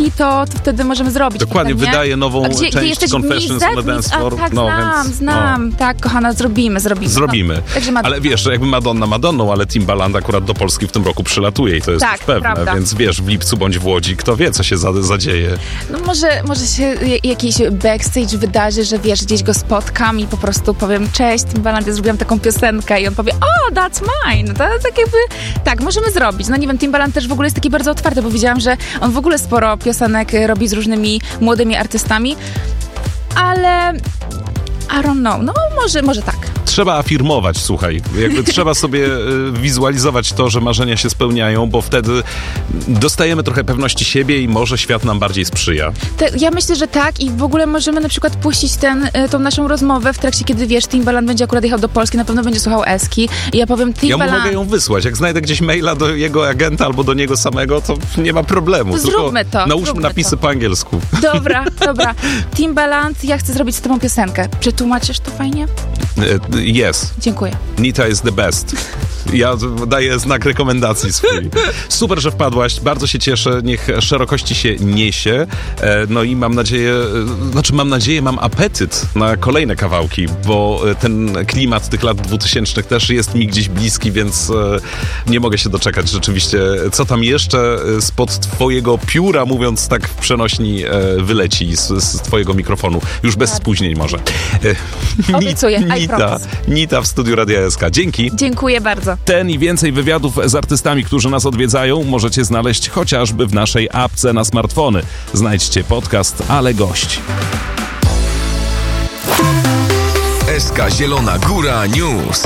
Polski, to wtedy możemy zrobić. Dokładnie, potem, wydaje nową część Confessions on the Dance Floor. Tak, znam. Tak, kochana, zrobimy. Także ale wiesz, jakby Madonna Madonną, ale Timbaland akurat do Polski w tym roku przylatuje i to jest już pewne, prawda. Więc wiesz, w lipcu bądź w Łodzi, kto wie, co się zadzieje. No może się jakiś backstage wydarzy, że wiesz, gdzieś go spotkam i po prostu powiem, cześć Timbaland, ja zrobiłam taką piosenkę i on powie, that's mine. To tak jakby, tak, możemy zrobić. No nie wiem, Timbaland też w ogóle jest taki bardzo otwarty, bo widziałam, że on w ogóle sporo piosenek robi z różnymi młodymi artystami, ale I don't know, no może tak. Trzeba afirmować, słuchaj. Jakby trzeba sobie wizualizować to, że marzenia się spełniają, bo wtedy dostajemy trochę pewności siebie i może świat nam bardziej sprzyja. Ja myślę, że tak i w ogóle możemy na przykład puścić tą naszą rozmowę w trakcie, kiedy wiesz, Timbaland będzie akurat jechał do Polski, na pewno będzie słuchał Eski i ja powiem Timbaland... Ja mu mogę ją wysłać. Jak znajdę gdzieś maila do jego agenta albo do niego samego, to nie ma problemu. Zróbmy to. Nałóżmy napisy po angielsku. Dobra. Timbaland, ja chcę zrobić z tobą piosenkę. Przetłumaczysz to fajnie? Yes. Dziękuję. Nita is the best. Ja daję znak rekomendacji swój. Super, że wpadłaś. Bardzo się cieszę. Niech szerokości się niesie. No i mam nadzieję, mam apetyt na kolejne kawałki, bo ten klimat tych lat 2000 też jest mi gdzieś bliski, więc nie mogę się doczekać rzeczywiście, co tam jeszcze spod twojego pióra, mówiąc tak w przenośni, wyleci z twojego mikrofonu. Już bez spóźnień może. Obiecuję, Nita w studiu Radia SK. Dzięki. Dziękuję bardzo. Ten i więcej wywiadów z artystami, którzy nas odwiedzają, możecie znaleźć chociażby w naszej apce na smartfony. Znajdźcie podcast Ale Gość. SK Zielona Góra News.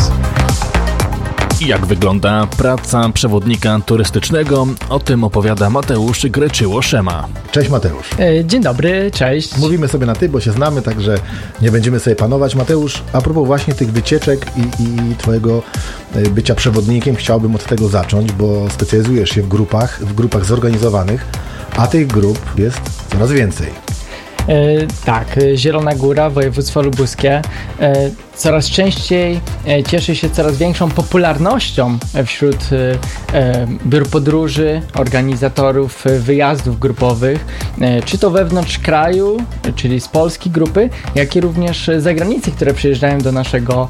Jak wygląda praca przewodnika turystycznego? O tym opowiada Mateusz Greczyło-Szema. Cześć Mateusz. Dzień dobry, cześć. Mówimy sobie na ty, bo się znamy, także nie będziemy sobie panować. Mateusz, a propos właśnie tych wycieczek i twojego bycia przewodnikiem, chciałbym od tego zacząć, bo specjalizujesz się w grupach zorganizowanych, a tych grup jest coraz więcej. Tak, Zielona Góra, województwo lubuskie coraz częściej cieszy się coraz większą popularnością wśród biur podróży, organizatorów wyjazdów grupowych, czy to wewnątrz kraju, czyli z Polski grupy, jak i również z zagranicy, które przyjeżdżają do naszego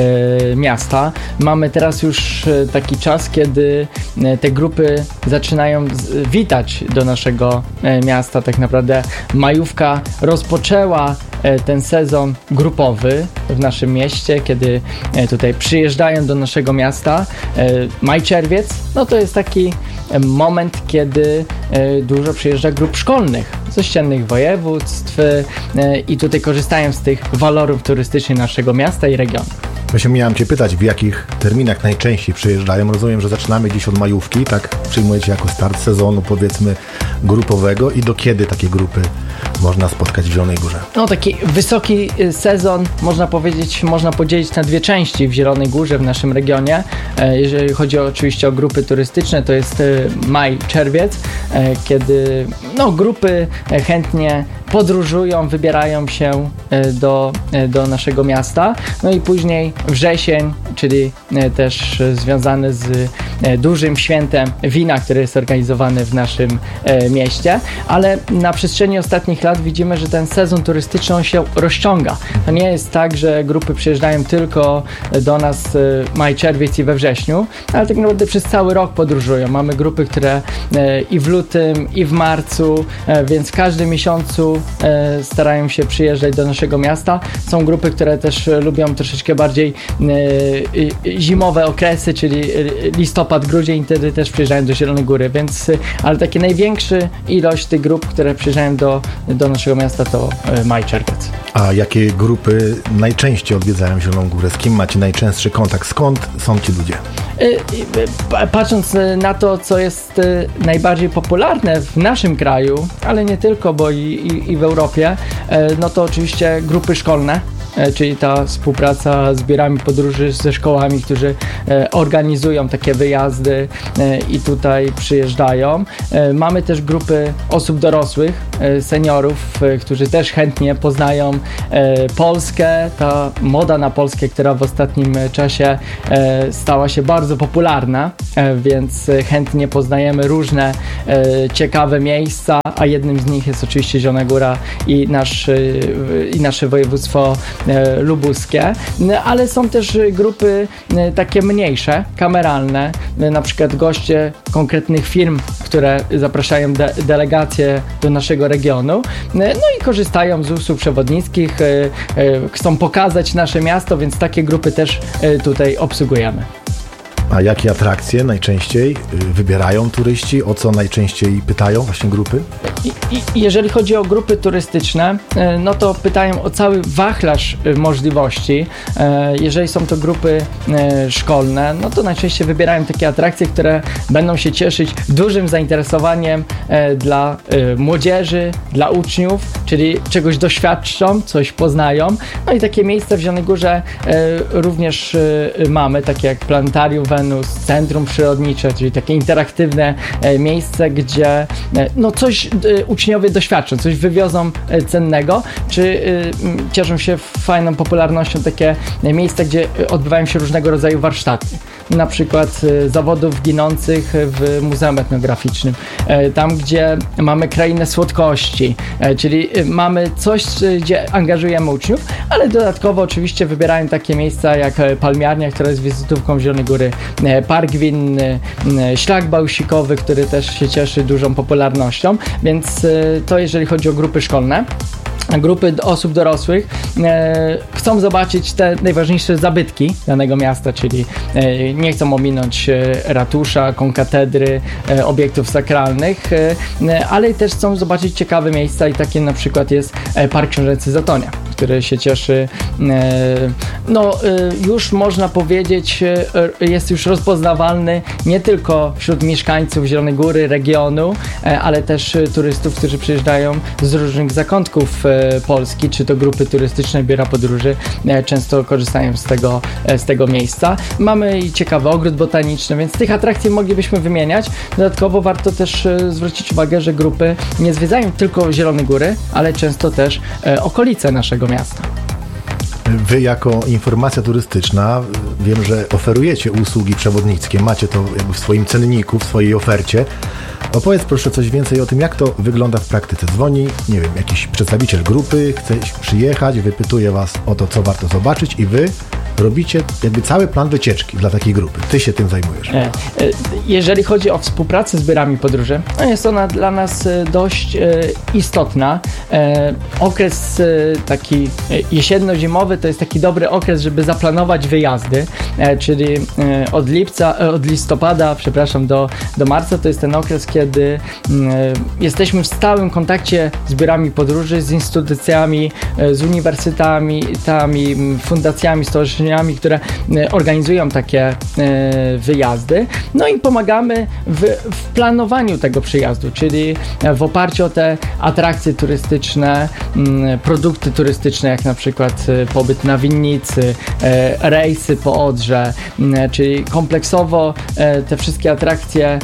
miasta. Mamy teraz już taki czas, kiedy te grupy zaczynają witać do naszego miasta. Tak naprawdę majówka rozpoczęła ten sezon grupowy w naszym mieście, kiedy tutaj przyjeżdżają do naszego miasta. Maj-czerwiec, no to jest taki moment, kiedy dużo przyjeżdża grup szkolnych z ościennych województw i tutaj korzystają z tych walorów turystycznych naszego miasta i regionu. Właśnie miałem cię pytać, w jakich terminach najczęściej przyjeżdżają. Rozumiem, że zaczynamy dziś od majówki, tak? Przyjmujecie jako start sezonu, powiedzmy, grupowego i do kiedy takie grupy można spotkać w Zielonej Górze? No taki wysoki sezon, można podzielić na dwie części w Zielonej Górze, w naszym regionie. Jeżeli chodzi oczywiście o grupy turystyczne, to jest maj, czerwiec, kiedy grupy chętnie podróżują, wybierają się do naszego miasta. No i później wrzesień, czyli też związany z dużym świętem wina, które jest organizowane w naszym mieście, ale na przestrzeni ostatnich lat widzimy, że ten sezon turystyczny on się rozciąga. To nie jest tak, że grupy przyjeżdżają tylko do nas maj, czerwiec i we wrześniu, ale tak naprawdę przez cały rok podróżują. Mamy grupy, które i w lutym, i w marcu, więc w każdym miesiącu starają się przyjeżdżać do naszego miasta. Są grupy, które też lubią troszeczkę bardziej zimowe okresy, czyli listopad, grudzień, wtedy też przyjeżdżają do Zielonej Góry, więc ale takie największa ilość tych grup, które przyjeżdżają do naszego miasta, to maj, czerwiec. A jakie grupy najczęściej odwiedzają Zieloną Górę? Z kim macie najczęstszy kontakt? Skąd są ci ludzie? Patrząc na to, co jest najbardziej popularne w naszym kraju, ale nie tylko, bo i w Europie, no to oczywiście grupy szkolne, czyli ta współpraca z biurami podróży, ze szkołami, którzy organizują takie wyjazdy i tutaj przyjeżdżają. Mamy też grupy osób dorosłych, seniorów, którzy też chętnie poznają Polskę. Ta moda na Polskę, która w ostatnim czasie stała się bardzo popularna, więc chętnie poznajemy różne ciekawe miejsca, a jednym z nich jest oczywiście Zielona Góra i nasze województwo lubuskie, ale są też grupy takie mniejsze, kameralne, na przykład goście konkretnych firm, które zapraszają delegacje do naszego regionu, no i korzystają z usług przewodnickich, chcą pokazać nasze miasto, więc takie grupy też tutaj obsługujemy. A jakie atrakcje najczęściej wybierają turyści? O co najczęściej pytają właśnie grupy? Jeżeli chodzi o grupy turystyczne, no to pytają o cały wachlarz możliwości. Jeżeli są to grupy szkolne, no to najczęściej wybierają takie atrakcje, które będą się cieszyć dużym zainteresowaniem dla młodzieży, dla uczniów, czyli czegoś doświadczą, coś poznają. No i takie miejsca w Zielonej Górze również mamy, takie jak Planetarium Wenus, Centrum Przyrodnicze, czyli takie interaktywne miejsce, gdzie no coś uczniowie doświadczą, coś wywiozą cennego, czy cieszą się fajną popularnością takie miejsca, gdzie odbywają się różnego rodzaju warsztaty. Na przykład zawodów ginących w Muzeum Etnograficznym. Tam, gdzie mamy krainę słodkości, czyli mamy coś, gdzie angażujemy uczniów, ale dodatkowo oczywiście wybierają takie miejsca jak Palmiarnia, która jest wizytówką Zielonej Góry, Park Winny, Szlak Bałsikowy, który też się cieszy dużą popularnością, więc to jeżeli chodzi o grupy szkolne. Grupy osób dorosłych chcą zobaczyć te najważniejsze zabytki danego miasta, czyli nie chcą ominąć ratusza, konkatedry, obiektów sakralnych, ale też chcą zobaczyć ciekawe miejsca i takie na przykład jest Park Książęcy Zatonia, który się cieszy, już można powiedzieć, jest już rozpoznawalny nie tylko wśród mieszkańców Zielonej Góry, regionu, ale też turystów, którzy przyjeżdżają z różnych zakątków Polski, czy to grupy turystyczne, biura podróży, często korzystają z tego miejsca. Mamy i ciekawy ogród botaniczny, więc tych atrakcji moglibyśmy wymieniać. Dodatkowo warto też zwrócić uwagę, że grupy nie zwiedzają tylko Zielonej Góry, ale często też okolice naszego miasta. Wy jako informacja turystyczna wiem, że oferujecie usługi przewodnickie, macie to jakby w swoim cenniku, w swojej ofercie. Opowiedz proszę coś więcej o tym, jak to wygląda w praktyce. Dzwoni, nie wiem, jakiś przedstawiciel grupy, chce przyjechać, wypytuje was o to, co warto zobaczyć i wy robicie jakby cały plan wycieczki dla takiej grupy. Ty się tym zajmujesz. Jeżeli chodzi o współpracę z biurami podróży, jest ona dla nas dość istotna. Okres taki jesienno-zimowy to jest taki dobry okres, żeby zaplanować wyjazdy, czyli od listopada, do marca to jest ten okres, kiedy jesteśmy w stałym kontakcie z biurami podróży, z instytucjami, z uniwersytetami, fundacjami, stowarzyszeniami, które organizują takie wyjazdy. No i pomagamy w planowaniu tego przyjazdu, czyli w oparciu o te atrakcje turystyczne, produkty turystyczne, jak na przykład pobyt na winnicy, rejsy po Odrze, czyli kompleksowo te wszystkie atrakcje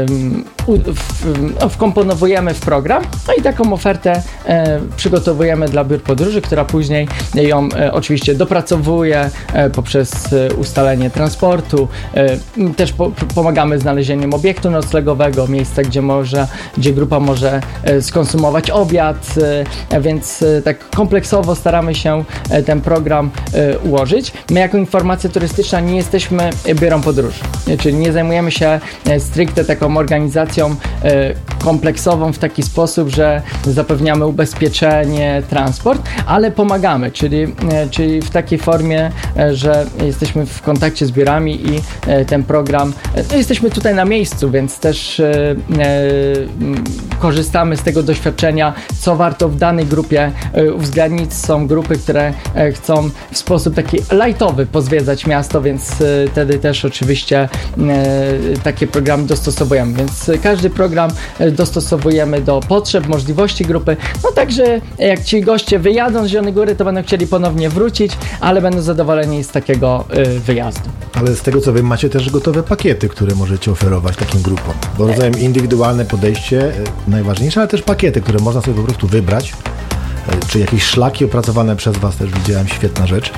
wkomponowujemy w program, no i taką ofertę przygotowujemy dla biur podróży, która później ją oczywiście dopracowuje poprzez ustalenie transportu. Też pomagamy w znalezieniu obiektu noclegowego, miejsca, gdzie grupa może skonsumować obiad, więc tak kompleksowo staramy się ten program ułożyć. My jako informacja turystyczna nie jesteśmy biurą podróży, czyli nie zajmujemy się stricte taką organizacją kompleksową w taki sposób, że zapewniamy ubezpieczenie, transport, ale pomagamy, czyli w takiej formie, że jesteśmy w kontakcie z biurami i ten program, jesteśmy tutaj na miejscu, więc też korzystamy z tego doświadczenia, co warto w danej grupie uwzględnić. Są grupy, które chcą w sposób taki lightowy pozwiedzać miasto, więc wtedy też oczywiście takie programy dostosowujemy, więc każdy program dostosowujemy do potrzeb, możliwości grupy. No także jak ci goście wyjadą z Zielonej Góry, to będą chcieli ponownie wrócić, ale będą zadowoleni z takiego wyjazdu. Ale z tego co wiem, macie też gotowe pakiety, które możecie oferować takim grupom. Bo rozumiem, indywidualne podejście najważniejsze, ale też pakiety, które można sobie po prostu wybrać. Czy jakieś szlaki opracowane przez Was, też widziałem, świetna rzecz.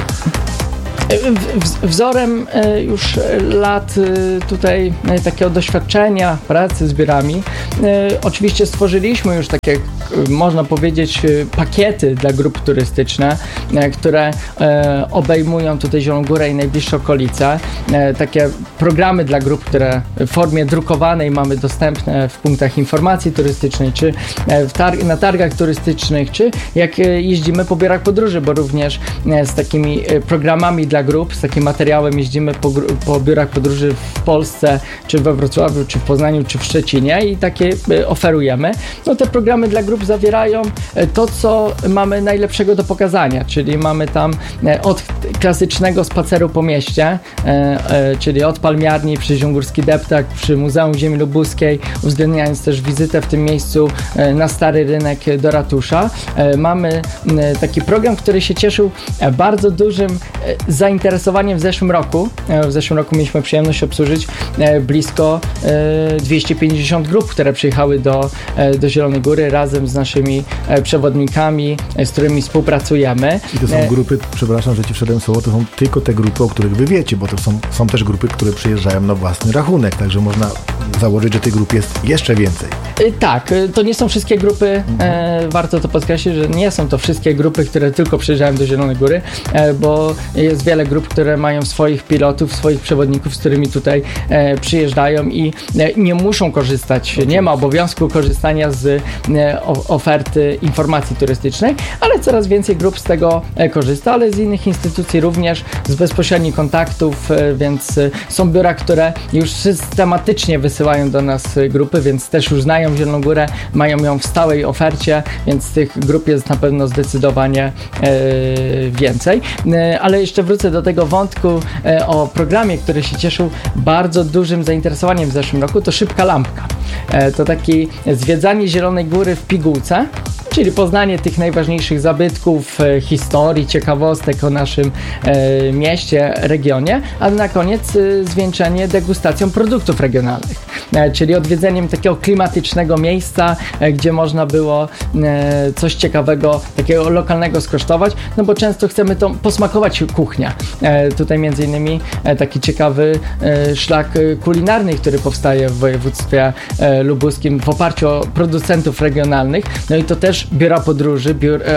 Wzorem już lat tutaj takiego doświadczenia, pracy z biurami, oczywiście stworzyliśmy już takie, można powiedzieć, pakiety dla grup turystyczne, które obejmują tutaj Zieloną Górę i najbliższe okolice. Takie programy dla grup, które w formie drukowanej mamy dostępne w punktach informacji turystycznej, czy na targach turystycznych, czy jak jeździmy po biurach podróży, bo również z takimi programami dla grup, z takim materiałem jeździmy po biurach podróży w Polsce, czy we Wrocławiu, czy w Poznaniu, czy w Szczecinie i takie oferujemy. No te programy dla grup zawierają to, co mamy najlepszego do pokazania, czyli mamy tam od klasycznego spaceru po mieście, czyli od Palmiarni przy Ziągórski Deptak, przy Muzeum Ziemi Lubuskiej, uwzględniając też wizytę w tym miejscu na Stary Rynek do ratusza. Mamy taki program, który się cieszył bardzo dużym zainteresowaniem w zeszłym roku. W zeszłym roku mieliśmy przyjemność obsłużyć blisko 250 grup, które przyjechały do Zielonej Góry razem z naszymi przewodnikami, z którymi współpracujemy. I to są grupy, przepraszam, że Ci wszedłem słowo, to są tylko te grupy, o których Wy wiecie, bo to są też grupy, które przyjeżdżają na własny rachunek, także można założyć, że tych grup jest jeszcze więcej. Tak, to nie są wszystkie grupy, warto to podkreślić, że nie są to wszystkie grupy, które tylko przyjeżdżają do Zielonej Góry, bo jest wiele grup, które mają swoich pilotów, swoich przewodników, z którymi tutaj przyjeżdżają i nie muszą korzystać, nie ma obowiązku korzystania z oferty informacji turystycznej, ale coraz więcej grup z tego korzysta, ale z innych instytucji również, z bezpośrednich kontaktów, więc są biura, które już systematycznie wysyłają do nas grupy, więc też już znają Zieloną Górę, mają ją w stałej ofercie, więc tych grup jest na pewno zdecydowanie więcej. Ale jeszcze wrócę do tego wątku o programie, który się cieszył bardzo dużym zainteresowaniem w zeszłym roku, to Szybka Lampka. To takie zwiedzanie Zielonej Góry w pigułce, czyli poznanie tych najważniejszych zabytków, historii, ciekawostek o naszym mieście, regionie, a na koniec zwieńczenie degustacją produktów regionalnych, czyli odwiedzeniem takiego klimatycznego miejsca, gdzie można było coś ciekawego, takiego lokalnego skosztować, no bo często chcemy to posmakować kuchnię. Tutaj między innymi taki ciekawy szlak kulinarny, który powstaje w województwie lubuskim w oparciu o producentów regionalnych, no i to też biura podróży,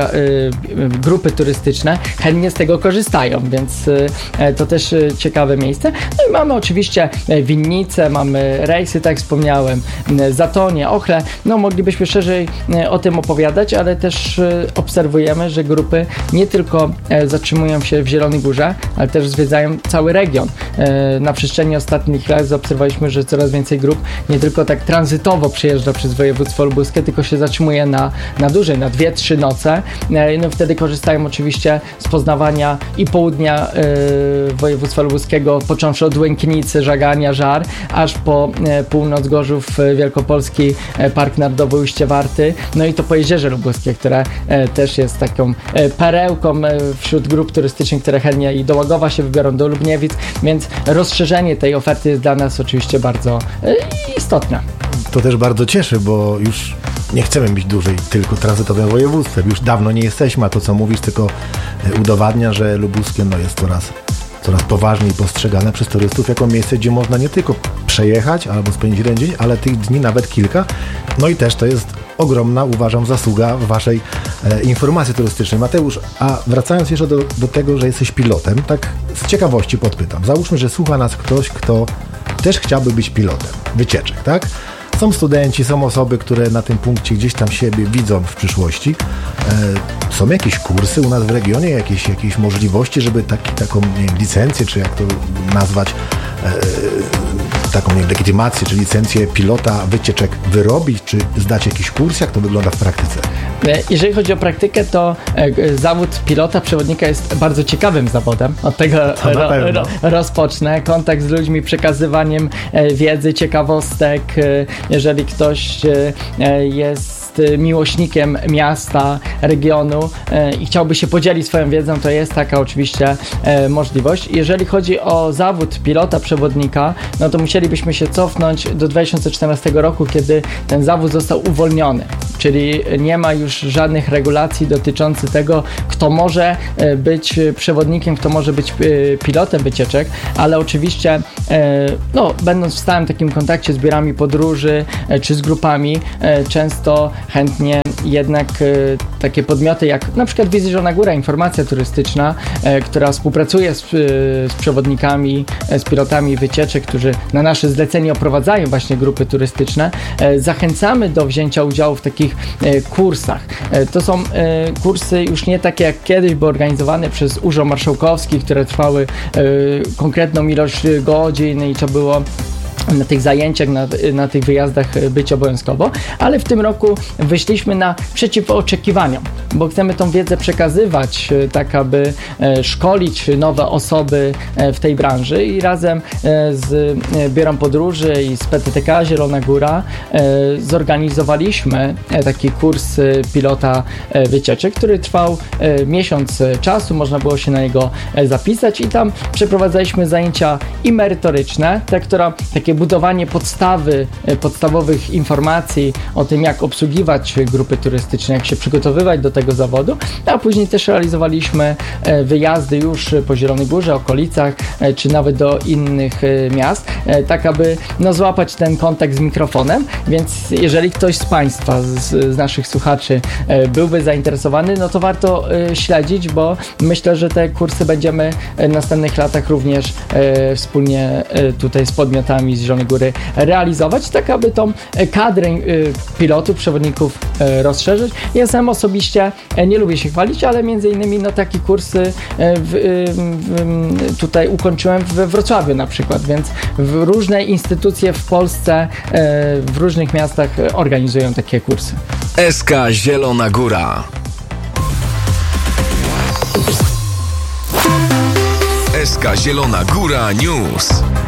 grupy turystyczne chętnie z tego korzystają, więc to też ciekawe miejsce. No i mamy oczywiście winnice, mamy rejsy, tak jak wspomniałem, Zatonie, Ochle, no moglibyśmy szerzej o tym opowiadać, ale też obserwujemy, że grupy nie tylko zatrzymują się w Zielonej Górze, ale też zwiedzają cały region. Na przestrzeni ostatnich lat zaobserwowaliśmy, że coraz więcej grup nie tylko tak tranzytowo przyjeżdża przez województwo lubuskie, tylko się zatrzymuje na dłużej, na 2-3 noce. No wtedy korzystają oczywiście z poznawania i południa województwa lubuskiego, począwszy od Łęknicy, Żagania, Żar, aż po północ Gorzów, Wielkopolski, Park Narodowy Ujście Warty, no i to po Jeziorze Lubuskie, które też jest taką perełką wśród grup turystycznych, które chętnie i do Łagowa się wybiorą, do Lubniewic, więc rozszerzenie tej oferty jest dla nas oczywiście bardzo istotne. To też bardzo cieszy, bo już nie chcemy być dłużej tylko tranzytowym województwem. Już dawno nie jesteśmy, a to, co mówisz, tylko udowadnia, że lubuskie jest coraz poważniej postrzegane przez turystów jako miejsce, gdzie można nie tylko przejechać albo spędzić jeden dzień, ale tych dni nawet kilka. No i też to jest ogromna, uważam, zasługa waszej informacji turystycznej. Mateusz, a wracając jeszcze do tego, że jesteś pilotem, tak z ciekawości podpytam. Załóżmy, że słucha nas ktoś, kto też chciałby być pilotem wycieczek, tak? Są studenci, są osoby, które na tym punkcie gdzieś tam siebie widzą w przyszłości. Są jakieś kursy u nas w regionie, jakieś możliwości, żeby taką nie wiem, licencję, czy jak to nazwać, taką nie wiem, legitymację, czy licencję pilota wycieczek wyrobić, czy zdać jakiś kurs? Jak to wygląda w praktyce? Jeżeli chodzi o praktykę, to zawód pilota, przewodnika jest bardzo ciekawym zawodem. Od tego rozpocznę. Kontakt z ludźmi, przekazywaniem wiedzy, ciekawostek. Jeżeli ktoś jest miłośnikiem miasta, regionu i chciałby się podzielić swoją wiedzą, to jest taka oczywiście możliwość. Jeżeli chodzi o zawód pilota, przewodnika, no to musielibyśmy się cofnąć do 2014 roku, kiedy ten zawód został uwolniony. Czyli nie ma już żadnych regulacji dotyczących tego, kto może być przewodnikiem, kto może być pilotem wycieczek, ale oczywiście będąc w stałym takim kontakcie z biurami podróży czy z grupami, często chętnie jednak takie podmioty jak na przykład Wizy Zielona Góra, informacja turystyczna, która współpracuje z przewodnikami, z pilotami wycieczek, którzy na nasze zlecenie oprowadzają właśnie grupy turystyczne, zachęcamy do wzięcia udziału w takich kursach. To są kursy już nie takie jak kiedyś, bo organizowane przez Urząd Marszałkowski, które trwały konkretną ilość godzin i to było na tych zajęciach, na tych wyjazdach być obowiązkowo, ale w tym roku wyszliśmy naprzeciw oczekiwaniom, bo chcemy tą wiedzę przekazywać, tak aby szkolić nowe osoby w tej branży i razem z Biurem Podróży i z PTTK Zielona Góra zorganizowaliśmy taki kurs pilota wycieczek, który trwał miesiąc czasu, można było się na niego zapisać i tam przeprowadzaliśmy zajęcia i merytoryczne, takie budowanie podstawowych informacji o tym, jak obsługiwać grupy turystyczne, jak się przygotowywać do tego zawodu, a później też realizowaliśmy wyjazdy już po Zielonej Górze, okolicach, czy nawet do innych miast, tak aby złapać ten kontakt z mikrofonem, więc jeżeli ktoś z Państwa, z naszych słuchaczy byłby zainteresowany, no to warto śledzić, bo myślę, że te kursy będziemy w następnych latach również wspólnie tutaj z podmiotami z Zielonej Góry realizować, tak aby tą kadrę pilotów, przewodników rozszerzyć. Ja sam osobiście nie lubię się chwalić, ale między innymi takie kursy tutaj ukończyłem we Wrocławiu na przykład, więc różne instytucje w Polsce, w różnych miastach organizują takie kursy. SK Zielona Góra. SK Zielona Góra News.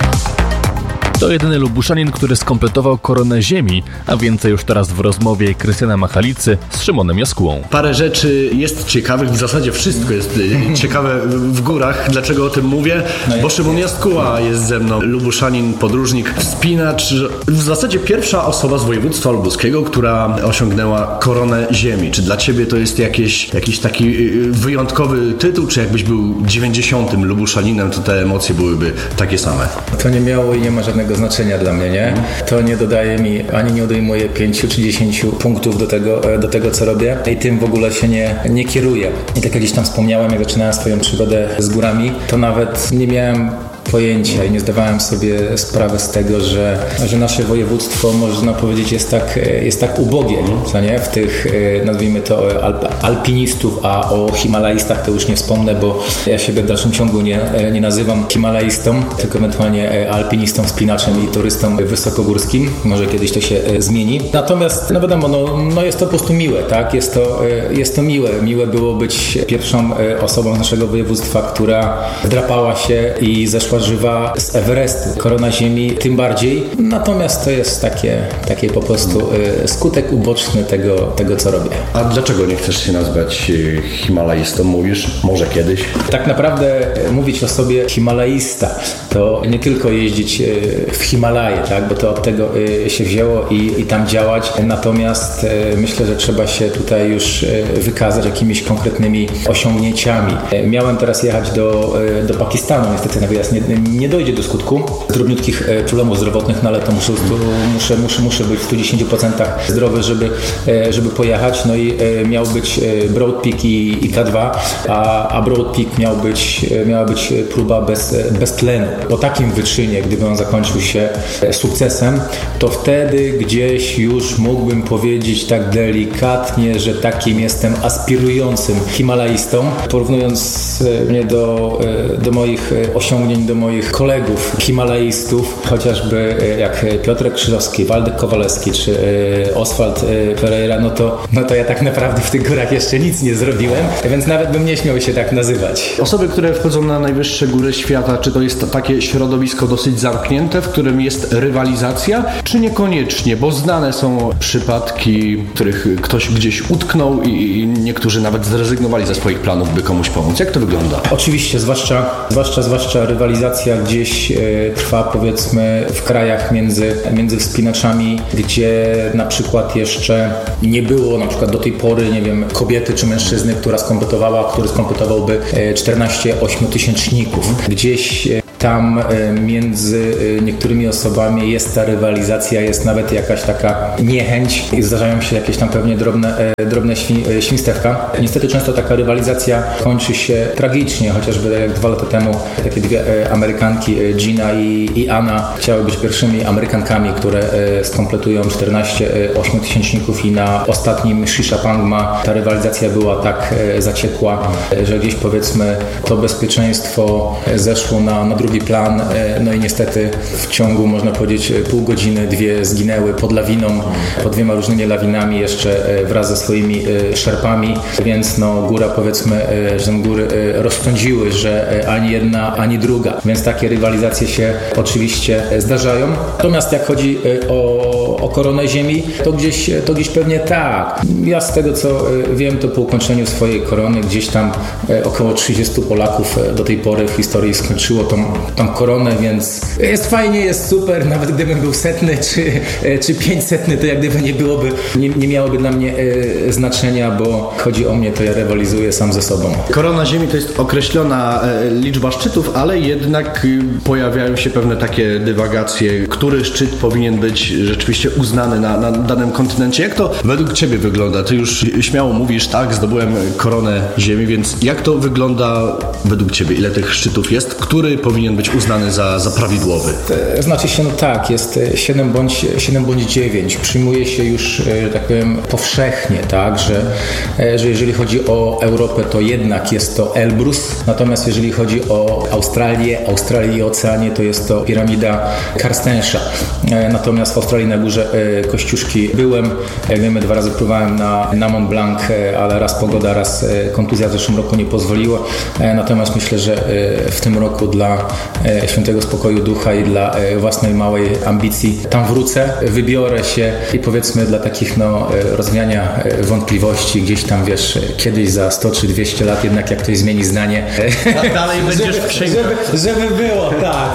To jedyny Lubuszanin, który skompletował koronę ziemi, a więcej już teraz w rozmowie Krystiana Machalicy z Szymonem Jaskułą. Parę rzeczy jest ciekawych, w zasadzie wszystko jest ciekawe w górach. Dlaczego o tym mówię? Bo Szymon Jaskuła jest ze mną, Lubuszanin, podróżnik, wspinacz. W zasadzie pierwsza osoba z województwa lubuskiego, która osiągnęła koronę ziemi. Czy dla Ciebie to jest jakiś taki wyjątkowy tytuł, czy jakbyś był 90. Lubuszaninem, to te emocje byłyby takie same? To nie miało i nie ma żadnego znaczenia dla mnie, nie? To nie dodaje mi, ani nie odejmuje 5 czy 10 punktów do tego, co robię i tym w ogóle się nie kieruję. I tak jak gdzieś tam wspomniałem, jak zaczynałem swoją przygodę z górami, to nawet nie miałem pojęcia i nie zdawałem sobie sprawy z tego, że nasze województwo, można powiedzieć, jest tak ubogie, co nie? W tych, nazwijmy to, alpinistów, a o himalaistach to już nie wspomnę, bo ja siebie w dalszym ciągu nie nazywam himalaistą, tylko ewentualnie alpinistą, wspinaczem i turystą wysokogórskim. Może kiedyś to się zmieni. Natomiast, wiadomo, jest to po prostu miłe, tak? Jest to miłe. Miłe było być pierwszą osobą z naszego województwa, która wdrapała się i zeszła żywa z Everestu. Korona ziemi tym bardziej. Natomiast to jest takie po prostu skutek uboczny tego, co robię. A dlaczego nie chcesz się nazwać himalaistą? Mówisz, może kiedyś? Tak naprawdę mówić o sobie himalaista to nie tylko jeździć w Himalaje, tak? Bo to od tego się wzięło i tam działać. Natomiast myślę, że trzeba się tutaj już wykazać jakimiś konkretnymi osiągnięciami. Miałem teraz jechać do Pakistanu. Niestety na wyjazd nie dojdzie do skutku z drobniutkich problemów zdrowotnych, no ale to muszę być w 110% zdrowy, żeby pojechać. No i miał być Broad Peak i K2, a Broad Peak miała być próba bez tlenu. Po takim wyczynie, gdyby on zakończył się sukcesem, to wtedy gdzieś już mógłbym powiedzieć tak delikatnie, że takim jestem aspirującym himalaistą. Porównując mnie do moich osiągnięć, do do moich kolegów himalaistów, chociażby jak Piotrek Krzyżowski, Waldek Kowalewski czy Oswald Pereira, no to ja tak naprawdę w tych górach jeszcze nic nie zrobiłem, więc nawet bym nie śmiał się tak nazywać. Osoby, które wchodzą na najwyższe góry świata, czy to jest takie środowisko dosyć zamknięte, w którym jest rywalizacja, czy niekoniecznie? Bo znane są przypadki, w których ktoś gdzieś utknął i niektórzy nawet zrezygnowali ze swoich planów, by komuś pomóc. Jak to wygląda? Oczywiście, zwłaszcza rywalizacja gdzieś trwa, powiedzmy, w krajach między wspinaczami, gdzie na przykład jeszcze nie było na przykład do tej pory, nie wiem, kobiety czy mężczyzny, który skompletowałby 14 ośmiotysięczników. Gdzieś tam między niektórymi osobami jest ta rywalizacja, jest nawet jakaś taka niechęć i zdarzają się jakieś tam pewnie drobne świństewka. Niestety często taka rywalizacja kończy się tragicznie, chociażby jak 2 lata temu takie dwie Amerykanki, Gina i Anna, chciały być pierwszymi Amerykankami, które skompletują 14 ośmiotysięczników i na ostatnim Shisha Pangma ta rywalizacja była tak zaciekła, że gdzieś powiedzmy to bezpieczeństwo zeszło na drugi plan, no i niestety w ciągu, można powiedzieć, pół godziny 2 zginęły pod lawiną, pod 2 różnymi lawinami jeszcze wraz ze swoimi szerpami, więc no góra, powiedzmy, że góry rozpędziły, że ani jedna, ani druga, więc takie rywalizacje się oczywiście zdarzają. Natomiast jak chodzi o koronę ziemi, to gdzieś pewnie tak. Ja z tego co wiem, to po ukończeniu swojej korony gdzieś tam około 30 Polaków do tej pory w historii skończyło tą koronę, więc jest fajnie, jest super, nawet gdybym był 100 czy 500, to jak gdyby nie miałoby dla mnie znaczenia, bo chodzi o mnie, to ja rywalizuję sam ze sobą. Korona ziemi to jest określona liczba szczytów, ale jednak pojawiają się pewne takie dywagacje, który szczyt powinien być rzeczywiście uznany na danym kontynencie. Jak to według Ciebie wygląda? Ty już śmiało mówisz, tak, zdobyłem koronę ziemi, więc jak to wygląda według Ciebie? Ile tych szczytów jest? Który powinien być uznany za prawidłowy? Znaczy się, no tak, jest 7 bądź 9. Przyjmuje się już, tak powiem, powszechnie, tak, że jeżeli chodzi o Europę, to jednak jest to Elbrus, natomiast jeżeli chodzi o Australię i Oceanię, to jest to piramida Karstensza. Natomiast w Australii na górze Kościuszki byłem, jak wiemy, 2 razy pływałem na Mont Blanc, ale raz pogoda, raz kontuzja w zeszłym roku nie pozwoliło. Natomiast myślę, że w tym roku dla świętego spokoju ducha i dla własnej małej ambicji tam wrócę, wybiorę się i powiedzmy dla takich rozwiania wątpliwości gdzieś tam, wiesz, kiedyś za 100 czy 200 lat jednak jak ktoś zmieni zdanie. Dalej będziesz w księgach. Żeby było,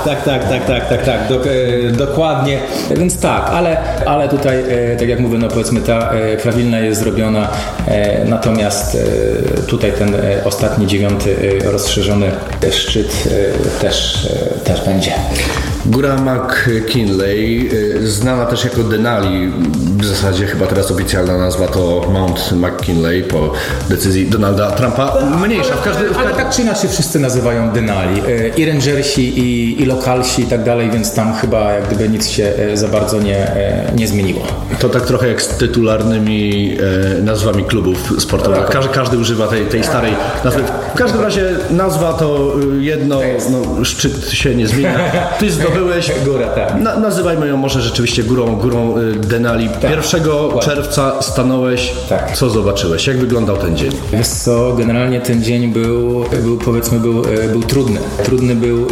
tak, dokładnie. Więc tak, ale tutaj, tak jak mówię, no powiedzmy ta prawilna jest zrobiona, natomiast tutaj ten ostatni 9 rozszerzony szczyt też będzie. Góra McKinley, znana też jako Denali, w zasadzie chyba teraz oficjalna nazwa to Mount McKinley po decyzji Donalda Trumpa. Mniejsza, ale tak czy inaczej wszyscy nazywają Denali. I rangersi, i lokalsi i tak dalej, więc tam chyba jak gdyby nic się za bardzo nie zmieniło. To tak trochę jak z tytularnymi nazwami klubów sportowych. Każdy używa tej starej nazwy. W każdym razie nazwa to jedno, szczyt się nie zmienia. Ty zdobyłeś górę, tak. Nazywajmy ją może rzeczywiście górą Denali. Tak. 1 czerwca stanąłeś. Tak. Co zobaczyłeś? Jak wyglądał ten dzień? Wiesz co, generalnie ten dzień był trudny. Trudny był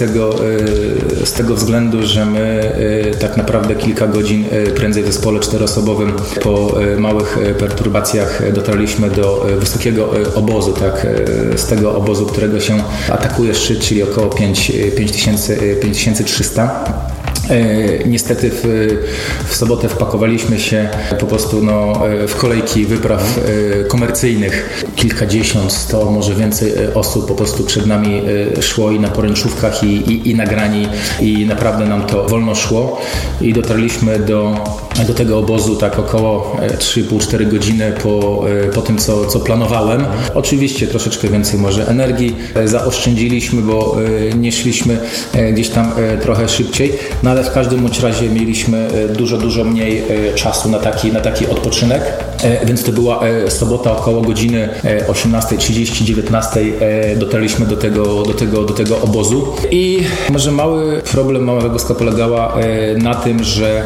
z tego względu, że my tak naprawdę kilka godzin prędzej w zespole 4-osobowym po małych perturbacjach dotarliśmy do wysokiego obozu, tak, z tego obozu, którego się atakuje szczyt, czyli około 5300. Niestety w sobotę wpakowaliśmy się po prostu w kolejki wypraw komercyjnych. Kilkadziesiąt, 100, może więcej osób po prostu przed nami szło i na poręczówkach i na grani i naprawdę nam to wolno szło i dotarliśmy do tego obozu tak około 3,5-4 godziny po tym, co planowałem. Oczywiście troszeczkę więcej może energii zaoszczędziliśmy, bo nie szliśmy gdzieś tam trochę szybciej, no ale ale w każdym bądź razie mieliśmy dużo mniej czasu na taki odpoczynek, więc to była sobota około godziny 18:30, 19:00 dotarliśmy do tego obozu i może mały problem małego Woska polegała na tym, że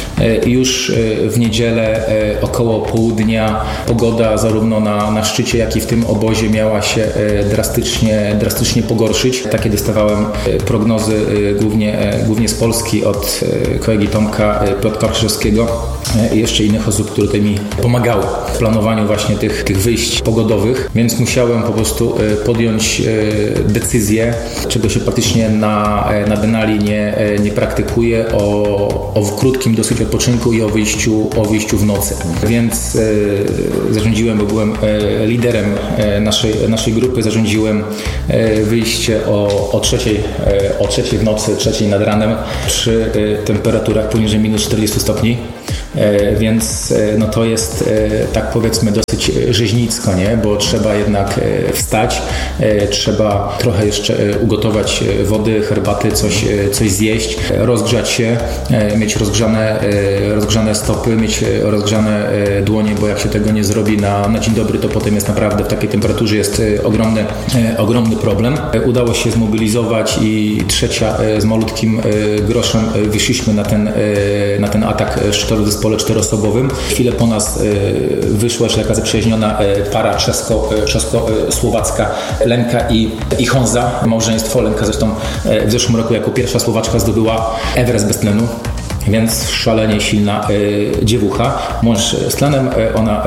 już w niedzielę około południa pogoda zarówno na szczycie, jak i w tym obozie miała się drastycznie pogorszyć. Takie dostawałem prognozy głównie z Polski od kolegi Tomka Piotrka Krzyżewskiego i jeszcze innych osób, które tutaj mi pomagały w planowaniu właśnie tych wyjść pogodowych, więc musiałem po prostu podjąć decyzję, czego się praktycznie na Denali nie praktykuje, o krótkim dosyć odpoczynku i o wyjściu w nocy. Więc zarządziłem, bo byłem liderem naszej grupy, zarządziłem wyjście o trzeciej w nocy, 3:00 nad ranem przy temperaturach poniżej minus 40 stopni. Więc no to jest tak powiedzmy dosyć rzeźnicko, nie? Bo trzeba jednak wstać, trzeba trochę jeszcze ugotować wody, herbaty, coś zjeść, rozgrzać się, mieć rozgrzane stopy, mieć rozgrzane dłonie, bo jak się tego nie zrobi na dzień dobry, to potem jest naprawdę w takiej temperaturze jest ogromny problem. Udało się zmobilizować i trzecia z malutkim groszem wyszliśmy na ten atak szczytowy w zespole 4-osobowym. Chwilę po nas wyszła jeszcze taka zaprzyjaźniona para czesko-słowacka, Lenka i Honza. Małżeństwo. Lenka zresztą w zeszłym roku jako pierwsza Słowaczka zdobyła Everest bez tlenu. Więc szalenie silna dziewucha. Mąż z tlenem, ona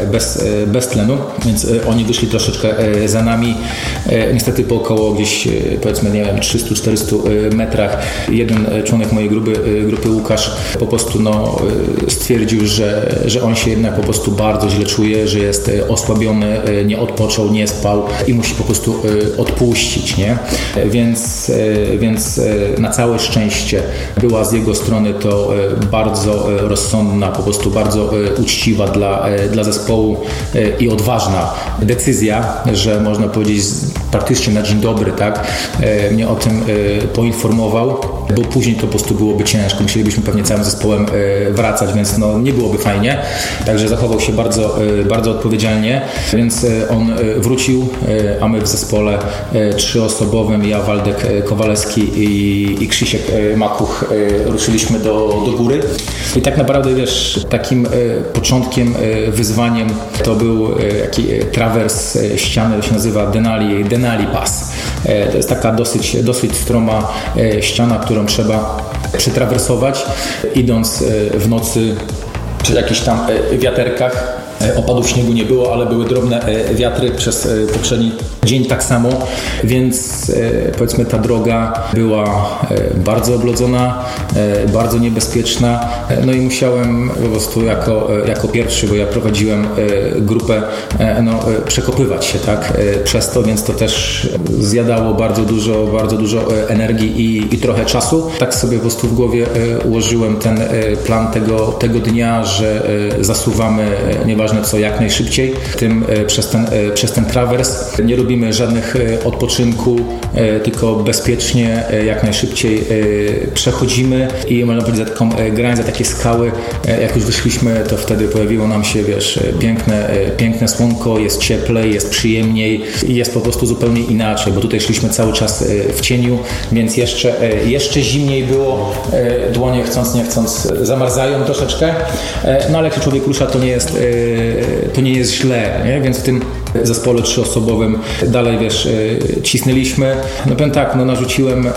bez tlenu, więc oni wyszli troszeczkę za nami. Niestety po około gdzieś powiedzmy, nie wiem, 300-400 metrach jeden członek mojej grupy Łukasz po prostu stwierdził, że on się jednak po prostu bardzo źle czuje, że jest osłabiony, nie odpoczął, nie spał i musi po prostu odpuścić, nie? Więc na całe szczęście była z jego strony to bardzo rozsądna, po prostu bardzo uczciwa dla zespołu i odważna decyzja, że można powiedzieć praktycznie na dzień dobry, tak, mnie o tym poinformował, bo później to po prostu byłoby ciężko. Musielibyśmy pewnie całym zespołem wracać, więc nie byłoby fajnie. Także zachował się bardzo odpowiedzialnie, więc on wrócił, a my w zespole 3-osobowym, ja, Waldek Kowalewski i Krzysiek Makuch ruszyliśmy do góry. I tak naprawdę, wiesz, takim początkiem, wyzwaniem to był taki trawers ściany, to się nazywa Denali Pass. To jest taka dosyć stroma ściana, którą trzeba przetrawersować, idąc w nocy przy jakichś tam wiaterkach. Opadów śniegu nie było, ale były drobne wiatry przez poprzedni dzień tak samo, więc powiedzmy ta droga była bardzo oblodzona, bardzo niebezpieczna, no i musiałem po prostu jako pierwszy, bo ja prowadziłem grupę, przekopywać się, tak, przez to, więc to też zjadało bardzo dużo energii i trochę czasu. Tak sobie po prostu w głowie ułożyłem ten plan tego dnia, że zasuwamy nieważne co, jak najszybciej, tym przez ten trawers. Nie robimy żadnych odpoczynku, tylko bezpiecznie, jak najszybciej przechodzimy i można powiedzieć za taką grań, za takie skały, jak już wyszliśmy, to wtedy pojawiło nam się, wiesz, piękne słonko, jest cieplej, jest przyjemniej i jest po prostu zupełnie inaczej, bo tutaj szliśmy cały czas w cieniu, więc jeszcze zimniej było, dłonie chcąc nie chcąc zamarzają troszeczkę, no ale jak się człowiek rusza, to nie jest źle, nie? Więc w tym zespole 3-osobowym dalej, wiesz, cisnęliśmy. No powiem tak, narzuciłem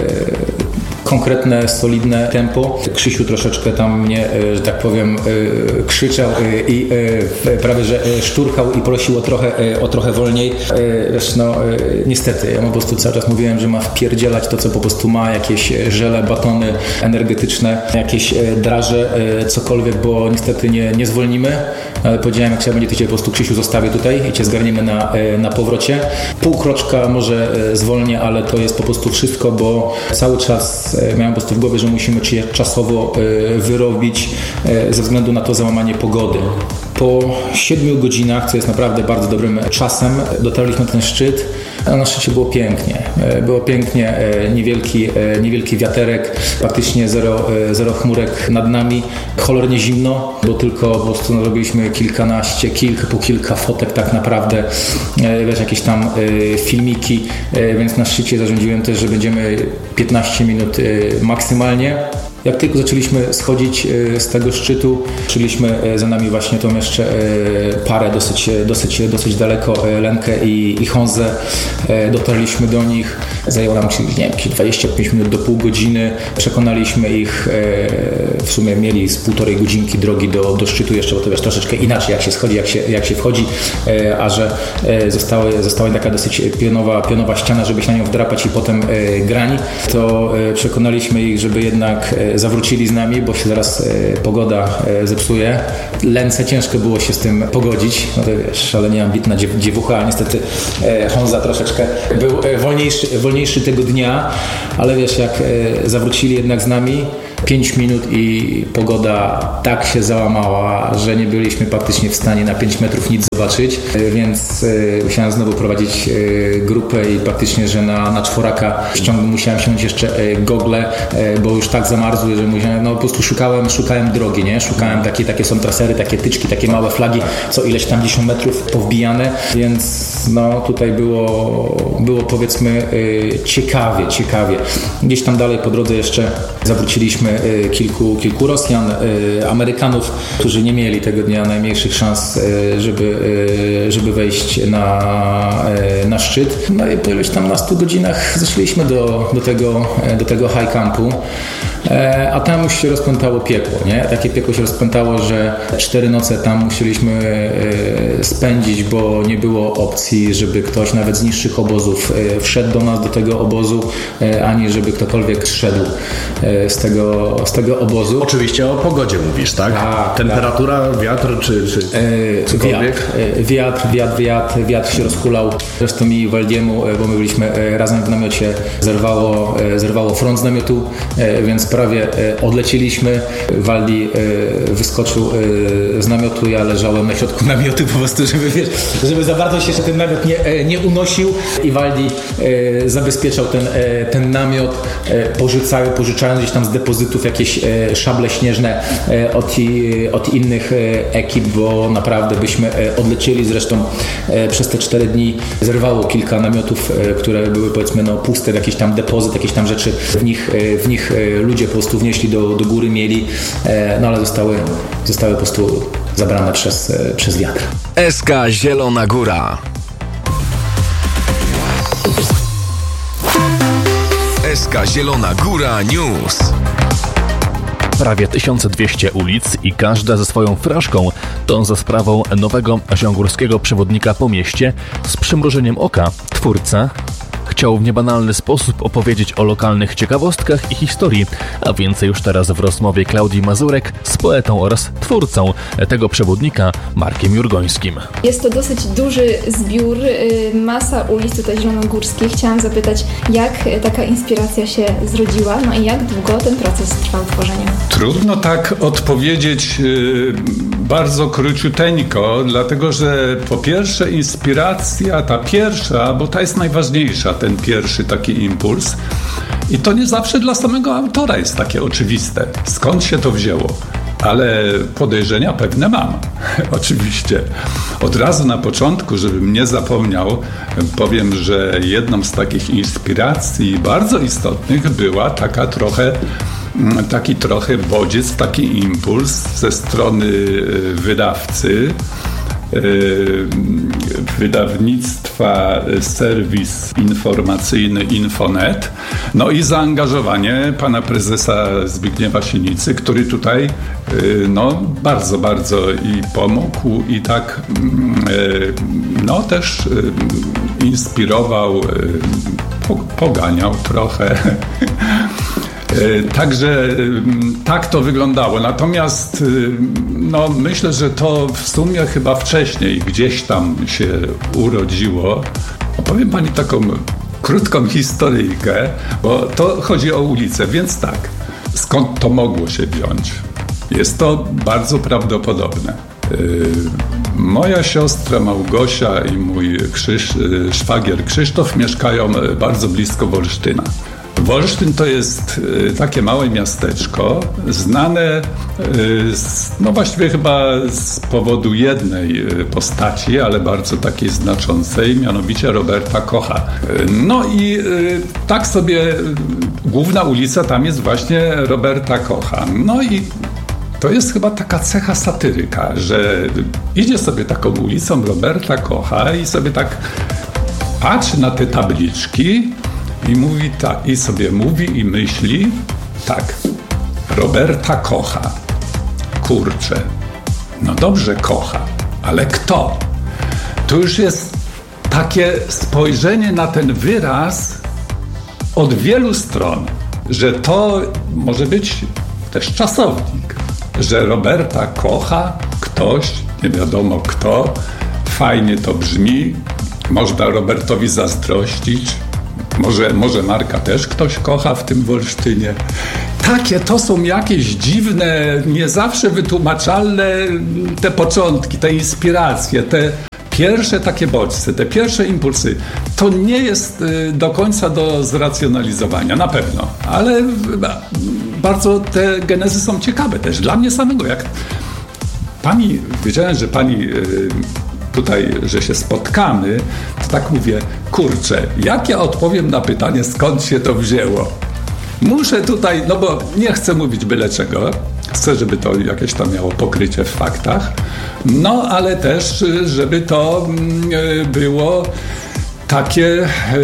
konkretne, solidne tempo. Krzysiu troszeczkę tam mnie, że tak powiem, krzyczał i prawie że szturchał i prosił o trochę wolniej. Wiesz, niestety, ja mu po prostu cały czas mówiłem, że ma wpierdzielać to, co po prostu ma, jakieś żele, batony energetyczne, jakieś draże, cokolwiek, bo niestety nie zwolnimy. Ale powiedziałem, jak trzeba będzie, to cię po prostu, Krzysiu, zostawię tutaj i cię zgarniemy na powrocie. Pół kroczka może zwolnię, ale to jest po prostu wszystko, bo cały czas miałem po prostu w głowie, że musimy cię czasowo wyrobić ze względu na to załamanie pogody. Po 7 godzinach, co jest naprawdę bardzo dobrym czasem, dotarliśmy na ten szczyt. A na szczycie było pięknie. Było pięknie, niewielki wiaterek, praktycznie zero chmurek nad nami, cholernie zimno, bo tylko po prostu robiliśmy po kilka fotek tak naprawdę, wiesz, jakieś tam filmiki, więc na szczycie zarządziłem też, że będziemy 15 minut maksymalnie. Jak tylko zaczęliśmy schodzić z tego szczytu, szliśmy za nami właśnie tą jeszcze parę dosyć daleko, Lenkę i Honzę. Dotarliśmy do nich, zajęło nam jakieś 25 minut do pół godziny. Przekonaliśmy ich, w sumie mieli z półtorej godzinki drogi do szczytu jeszcze, bo to wiesz, troszeczkę inaczej jak się schodzi, jak się wchodzi, a że została taka dosyć pionowa ściana, żeby się na nią wdrapać i potem grań, to przekonaliśmy ich, żeby jednak zawrócili z nami, bo się zaraz pogoda zepsuje. Lence ciężko było się z tym pogodzić, no to wiesz, szalenie ambitna dziewucha, a niestety Honza troszeczkę był wolniejszy tego dnia, ale wiesz, jak zawrócili jednak z nami, 5 minut i pogoda tak się załamała, że nie byliśmy praktycznie w stanie na 5 metrów nic zobaczyć, więc musiałem znowu prowadzić grupę i praktycznie, że na czworaka musiałem ściągnąć jeszcze gogle, bo już tak zamarzły, że musiałem, no po prostu szukałem drogi, nie? Szukałem takie są trasery, takie tyczki, takie małe flagi, co ileś tam 10 metrów powbijane, więc no tutaj było powiedzmy ciekawie. Gdzieś tam dalej po drodze jeszcze zawróciliśmy kilku Rosjan, Amerykanów, którzy nie mieli tego dnia najmniejszych szans, żeby wejść na szczyt. No i po iluś tam nastu godzinach zeszliśmy do tego high campu, a tam już się rozpętało piekło, nie? Takie piekło się rozpętało, że 4 noce tam musieliśmy spędzić, bo nie było opcji, żeby ktoś nawet z niższych obozów wszedł do nas, do tego obozu, ani żeby ktokolwiek zszedł z tego obozu. Oczywiście o pogodzie mówisz, tak? Temperatura, wiatr czy cokolwiek? Wiatr się rozhulał. Zresztą mi i Waldiemu, bo my byliśmy razem w namiocie, zerwało front z namiotu, więc prawie odlecieliśmy. Waldi wyskoczył z namiotu, ja leżałem na środku namiotu po prostu, żeby za bardzo się jeszcze ten namiot nie unosił i Waldi zabezpieczał ten namiot, pożyczając gdzieś tam z depozytów jakieś szable śnieżne od innych ekip, bo naprawdę byśmy odlecieli. Zresztą przez te 4 dni zerwało kilka namiotów, które były powiedzmy puste, jakiś tam depozyt, jakieś tam rzeczy w nich ludzie po prostu wnieśli do góry, mieli, no ale zostały po prostu zabrane przez wiatr. SK Zielona Góra. SK Zielona Góra News. Prawie 1200 ulic i każda ze swoją fraszką to za sprawą nowego ziągórskiego przewodnika po mieście z przymrużeniem oka twórca chciał w niebanalny sposób opowiedzieć o lokalnych ciekawostkach i historii, a więcej już teraz w rozmowie Klaudii Mazurek z poetą oraz twórcą tego przewodnika Markiem Jurgońskim. Jest to dosyć duży zbiór, masa ulic tutaj zielonogórskich. Chciałam zapytać, jak taka inspiracja się zrodziła, no i jak długo ten proces trwał tworzenia? Trudno tak odpowiedzieć bardzo króciuteńko, dlatego że po pierwsze inspiracja, ta pierwsza, bo ta jest najważniejsza, ten pierwszy taki impuls. I to nie zawsze dla samego autora jest takie oczywiste. Skąd się to wzięło? Ale podejrzenia pewne mam, oczywiście. Od razu na początku, żebym nie zapomniał, powiem, że jedną z takich inspiracji bardzo istotnych była taki trochę bodziec, taki impuls ze strony wydawcy, wydawnictwa serwis informacyjny Infonet, no i zaangażowanie pana prezesa Zbigniewa Sienicy, który tutaj bardzo, bardzo i pomógł i tak też inspirował, poganiał trochę. Także tak to wyglądało. Natomiast myślę, że to w sumie chyba wcześniej gdzieś tam się urodziło. Opowiem pani taką krótką historyjkę, bo to chodzi o ulicę, więc tak. Skąd to mogło się wziąć? Jest to bardzo prawdopodobne. Moja siostra Małgosia i mój szwagier Krzysztof mieszkają bardzo blisko Wolsztyna. Wolsztyn to jest takie małe miasteczko, znane właściwie chyba z powodu jednej postaci, ale bardzo takiej znaczącej, mianowicie Roberta Kocha. No i tak sobie główna ulica tam jest właśnie Roberta Kocha. No i to jest chyba taka cecha satyryka, że idzie sobie taką ulicą Roberta Kocha i sobie tak patrzy na te tabliczki i mówi tak, i sobie mówi i myśli tak, Roberta Kocha, kurczę, no dobrze kocha, ale kto? To już jest takie spojrzenie na ten wyraz od wielu stron, że to może być też czasownik, że Roberta kocha ktoś, nie wiadomo kto, fajnie to brzmi, można Robertowi zazdrościć, może Marka też ktoś kocha w tym Wolsztynie. Takie to są jakieś dziwne, nie zawsze wytłumaczalne te początki, te inspiracje, te pierwsze takie bodźce, te pierwsze impulsy. To nie jest do końca do zracjonalizowania, na pewno, ale bardzo te genezy są ciekawe też dla mnie samego. Jak pani, wiedziałem, że pani tutaj, że się spotkamy, to tak mówię, kurczę, jak ja odpowiem na pytanie, skąd się to wzięło? Muszę tutaj, no bo nie chcę mówić byle czego, chcę, żeby to jakieś tam miało pokrycie w faktach, no ale też, żeby to było takie,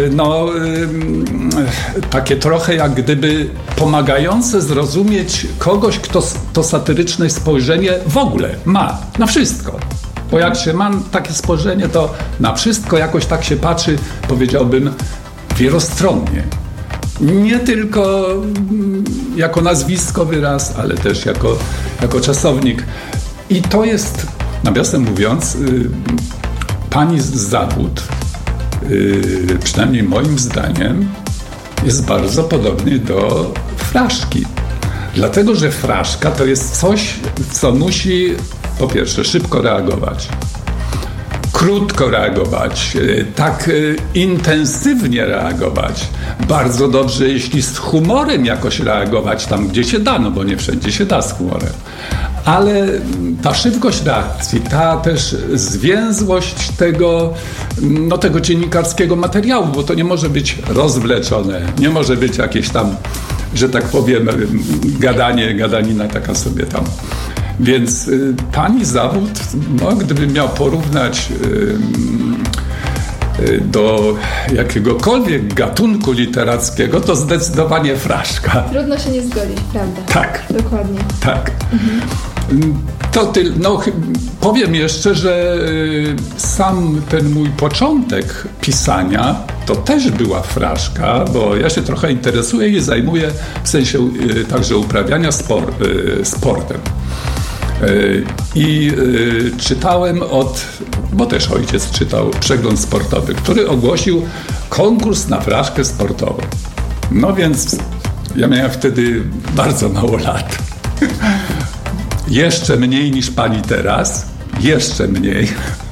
takie trochę jak gdyby pomagające zrozumieć kogoś, kto to satyryczne spojrzenie w ogóle ma na wszystko. Bo jak się ma takie spojrzenie, to na wszystko jakoś tak się patrzy, powiedziałbym, wielostronnie. Nie tylko jako nazwisko wyraz, ale też jako czasownik. I to jest, nawiasem mówiąc, pani zawód, przynajmniej moim zdaniem, jest bardzo podobny do fraszki. Dlatego, że fraszka to jest coś, co musi po pierwsze szybko reagować, krótko reagować, tak intensywnie reagować, bardzo dobrze, jeśli z humorem jakoś reagować tam, gdzie się da, no bo nie wszędzie się da z humorem. Ale ta szybkość reakcji, ta też zwięzłość tego dziennikarskiego materiału, bo to nie może być rozwleczone, nie może być jakieś tam, że tak powiem, gadanina taka sobie tam. Więc pani zawód, gdybym miał porównać do jakiegokolwiek gatunku literackiego, to zdecydowanie fraszka. Trudno się nie zgodzić, prawda? Tak. Dokładnie. Tak. Powiem jeszcze, że sam ten mój początek pisania to też była fraszka, bo ja się trochę interesuję i zajmuję w sensie także uprawiania sportem. I czytałem bo też ojciec czytał przegląd sportowy, który ogłosił konkurs na fraszkę sportową. No więc ja miałem wtedy bardzo mało lat. Jeszcze mniej niż pani teraz. Jeszcze mniej.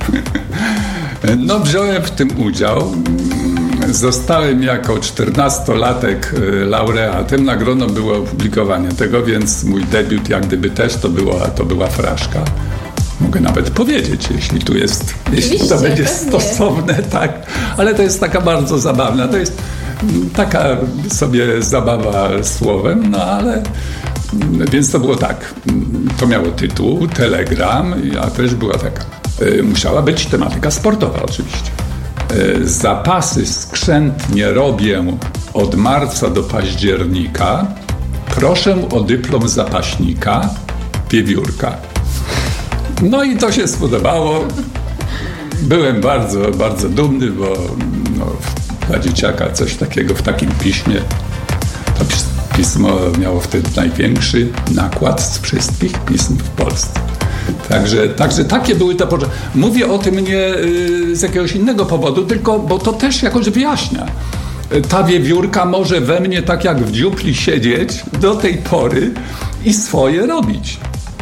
No wziąłem w tym udział. Zostałem jako 14-latek laureatem. Nagrodą było opublikowanie tego, więc mój debiut jak gdyby też to była fraszka. Mogę nawet powiedzieć, jeśli to będzie stosowne, tak. Ale to jest taka bardzo zabawna. To jest taka sobie zabawa słowem, no ale... Więc to było tak. To miało tytuł, telegram, a też była taka. Musiała być tematyka sportowa oczywiście. Zapasy skrzętnie robię od marca do października. Proszę o dyplom zapaśnika, wiewiórka. No i to się spodobało. Byłem bardzo, bardzo dumny, bo dla dzieciaka coś takiego w takim piśmie. To pismo miało wtedy największy nakład z wszystkich pism w Polsce. Także takie były te początki. Mówię o tym nie z jakiegoś innego powodu, tylko bo to też jakoś wyjaśnia. Ta wiewiórka może we mnie tak jak w dziupli siedzieć do tej pory i swoje robić.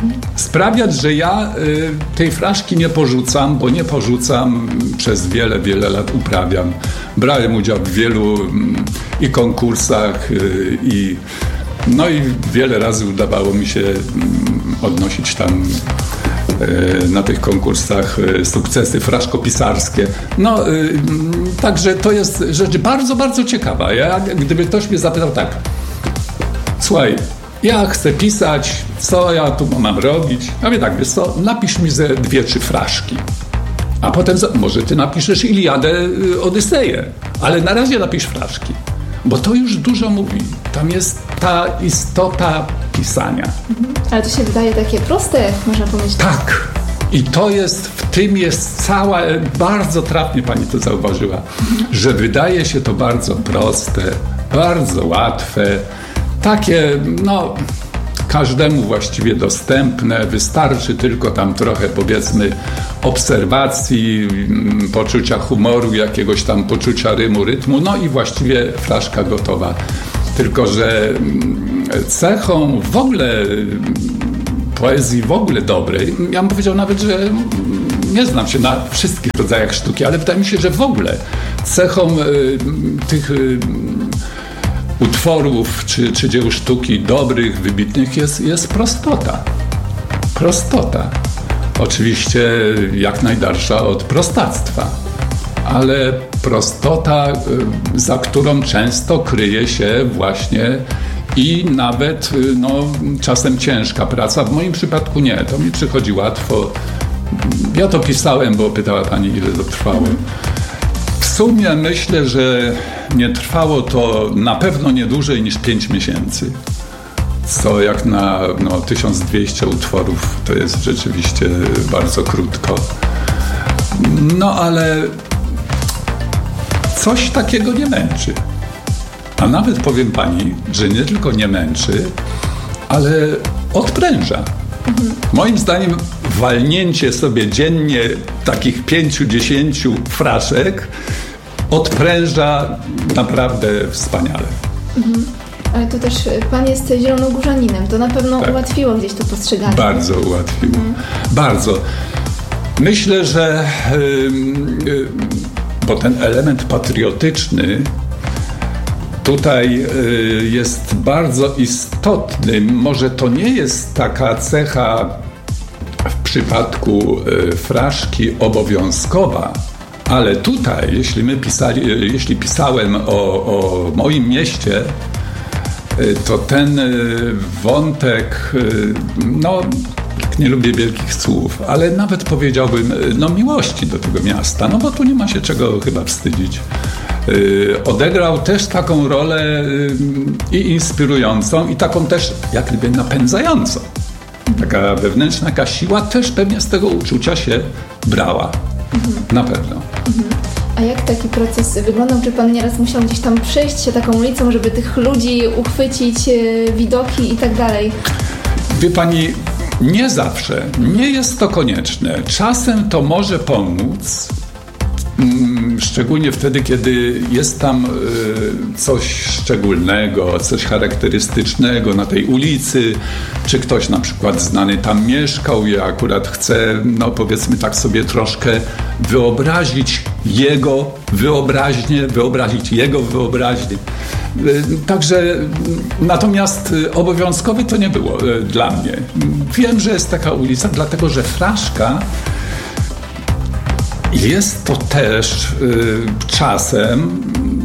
sprawiać, że ja tej fraszki nie porzucam, bo nie porzucam, przez wiele, wiele lat uprawiam. Brałem udział w wielu i konkursach i wiele razy udawało mi się odnosić tam na tych konkursach sukcesy fraszkopisarskie. Także to jest rzecz bardzo, bardzo ciekawa. Gdyby ktoś mnie zapytał tak, słuchaj, ja chcę pisać, co ja tu mam robić? Ja mówię tak, wiesz co, napisz mi ze 2-3 fraszki. A potem może ty napiszesz Iliadę, Odyseję, ale na razie napisz fraszki. Bo to już dużo mówi. Tam jest ta istota pisania. Ale to się wydaje takie proste, można powiedzieć. Tak. I to jest, w tym jest cała, bardzo trafnie pani to zauważyła, że wydaje się to bardzo proste, bardzo łatwe, takie, każdemu właściwie dostępne, wystarczy tylko tam trochę, powiedzmy, obserwacji, poczucia humoru, jakiegoś tam poczucia rytmu, i właściwie fraszka gotowa. Tylko że cechą w ogóle poezji w ogóle dobrej, ja bym powiedział nawet, że nie znam się na wszystkich rodzajach sztuki, ale wydaje mi się, że w ogóle cechą tych utworów czy dzieł sztuki dobrych, wybitnych jest prostota. Prostota. Oczywiście jak najdalsza od prostactwa, ale prostota, za którą często kryje się właśnie i nawet czasem ciężka praca. W moim przypadku nie, to mi przychodzi łatwo. Ja to pisałem, bo pytała pani, ile to trwało. W sumie myślę, że nie trwało to na pewno nie dłużej niż 5 miesięcy. Co jak na 1200 utworów to jest rzeczywiście bardzo krótko. Ale coś takiego nie męczy. A nawet powiem pani, że nie tylko nie męczy, ale odpręża. Moim zdaniem walnięcie sobie dziennie takich 5-10 fraszek odpręża naprawdę wspaniale. Ale to też pan jest zielonogórzaninem, to na pewno ułatwiło gdzieś to postrzeganie. Bardzo ułatwiło. Bardzo. Myślę, że bo ten element patriotyczny tutaj jest bardzo istotny. Może to nie jest taka cecha w przypadku fraszki obowiązkowa, ale tutaj, jeśli pisałem o moim mieście, to ten wątek, nie lubię wielkich słów, ale nawet powiedziałbym, miłości do tego miasta, bo tu nie ma się czego chyba wstydzić. Odegrał też taką rolę i inspirującą, i taką też jak gdyby napędzającą. Taka wewnętrzna jakaś siła też pewnie z tego uczucia się brała. Na pewno. A jak taki proces wyglądał? Czy pan nieraz musiał gdzieś tam przejść się taką ulicą, żeby tych ludzi uchwycić, widoki i tak dalej? Wie pani, nie zawsze. Nie jest to konieczne. Czasem to może pomóc, szczególnie wtedy, kiedy jest tam coś szczególnego, coś charakterystycznego na tej ulicy, czy ktoś na przykład znany tam mieszkał i akurat chce, powiedzmy tak sobie troszkę wyobrazić jego wyobraźnię. Także natomiast obowiązkowe to nie było dla mnie. Wiem, że jest taka ulica, dlatego że fraszka jest to też czasem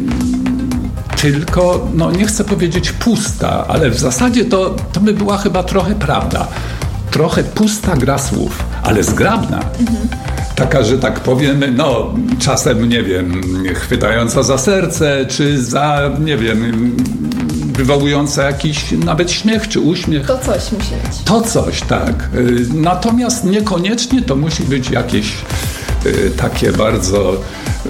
tylko, nie chcę powiedzieć pusta, ale w zasadzie to by była chyba trochę prawda. Trochę pusta gra słów, ale zgrabna. Taka, że tak powiem, czasem, nie wiem, chwytająca za serce, czy za, nie wiem, wywołująca jakiś nawet śmiech, czy uśmiech. To coś musi być. To coś, tak. Natomiast niekoniecznie to musi być jakieś takie bardzo,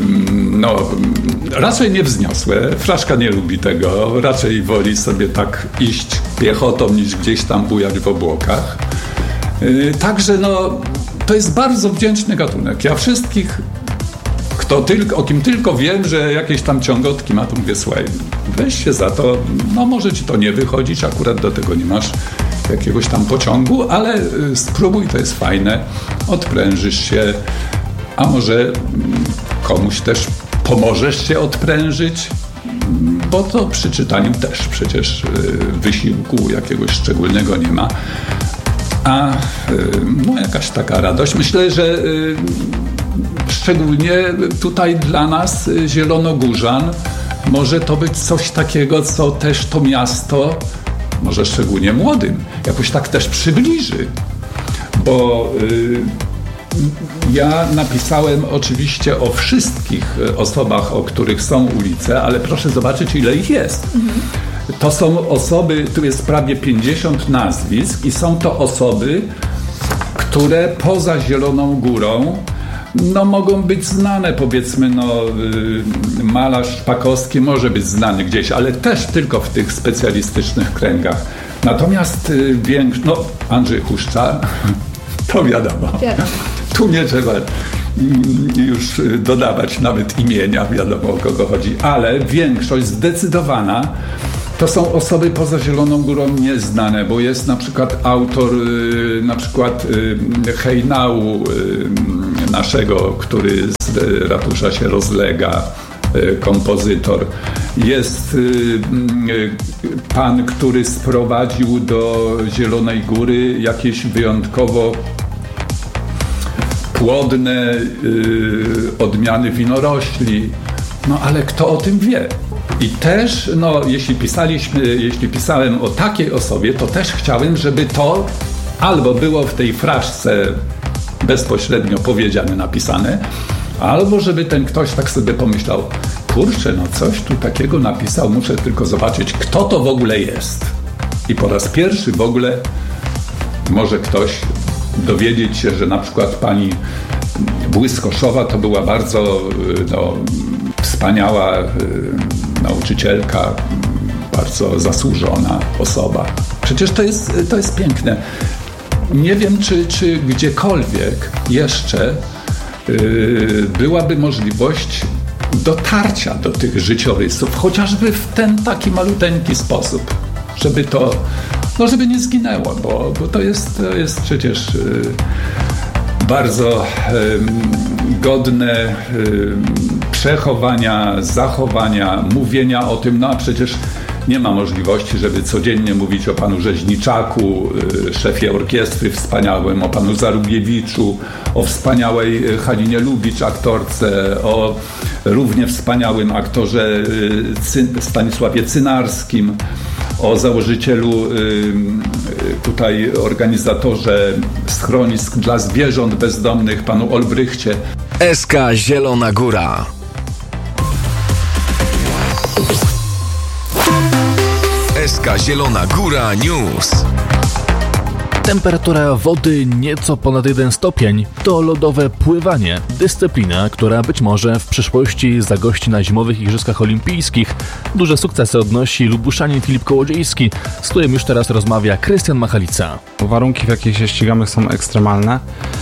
raczej niewzniosłe. Fraszka nie lubi tego, raczej woli sobie tak iść piechotą, niż gdzieś tam bujać w obłokach. Także to jest bardzo wdzięczny gatunek. Ja wszystkich, o kim tylko wiem, że jakieś tam ciągotki ma, to mówię, słuchaj, weź się za to, może ci to nie wychodzić, akurat do tego nie masz jakiegoś tam pociągu, ale spróbuj, to jest fajne, odprężysz się, a może komuś też pomożesz się odprężyć, bo to przy czytaniu też przecież wysiłku jakiegoś szczególnego nie ma, a no jakaś taka radość. Myślę, że szczególnie tutaj dla nas, zielonogórzan, może to być coś takiego, co też to miasto, może szczególnie młodym, jakoś tak też przybliży. Bo ja napisałem oczywiście o wszystkich osobach, o których są ulice, ale proszę zobaczyć, ile ich jest. To są osoby, tu jest prawie 50 nazwisk i są to osoby, które poza Zieloną Górą no mogą być znane, powiedzmy, malarz Szpakowski może być znany gdzieś, ale też tylko w tych specjalistycznych kręgach. Natomiast Andrzej Huszcza, to wiadomo. Tu nie trzeba już dodawać nawet imienia, wiadomo o kogo chodzi, ale większość zdecydowana to są osoby poza Zieloną Górą nieznane, bo jest na przykład autor hejnału naszego, który z ratusza się rozlega, kompozytor. Jest pan, który sprowadził do Zielonej Góry jakieś wyjątkowo płodne odmiany winorośli. No ale kto o tym wie? I też, jeśli pisałem o takiej osobie, to też chciałem, żeby to albo było w tej fraszce bezpośrednio powiedziane, napisane, albo żeby ten ktoś tak sobie pomyślał, kurczę, coś tu takiego napisał, muszę tylko zobaczyć, kto to w ogóle jest. I po raz pierwszy w ogóle może ktoś dowiedzieć się, że na przykład pani Błyskoszowa to była bardzo wspaniała nauczycielka, bardzo zasłużona osoba. Przecież to jest piękne. Nie wiem, czy gdziekolwiek jeszcze byłaby możliwość dotarcia do tych życiorysów, chociażby w ten taki maluteńki sposób, żeby to, żeby nie zginęło, bo to jest przecież bardzo godne przechowania, zachowania, mówienia o tym, a przecież nie ma możliwości, żeby codziennie mówić o panu Rzeźniczaku, szefie orkiestry wspaniałym, o panu Zarubiewiczu, o wspaniałej Halinie Lubicz, aktorce, o równie wspaniałym aktorze Stanisławie Cynarskim, o założycielu, tutaj organizatorze schronisk dla zwierząt bezdomnych, panu Olbrychcie. SK Zielona Góra. SK Zielona Góra News. Temperatura wody nieco ponad 1 stopień to lodowe pływanie. Dyscyplina, która być może w przyszłości zagości na zimowych Igrzyskach Olimpijskich. Duże sukcesy odnosi Lubuszanin Filip Kołodziejski, z którym już teraz rozmawia Krystian Machalica. Warunki, w jakich się ścigamy, są ekstremalne.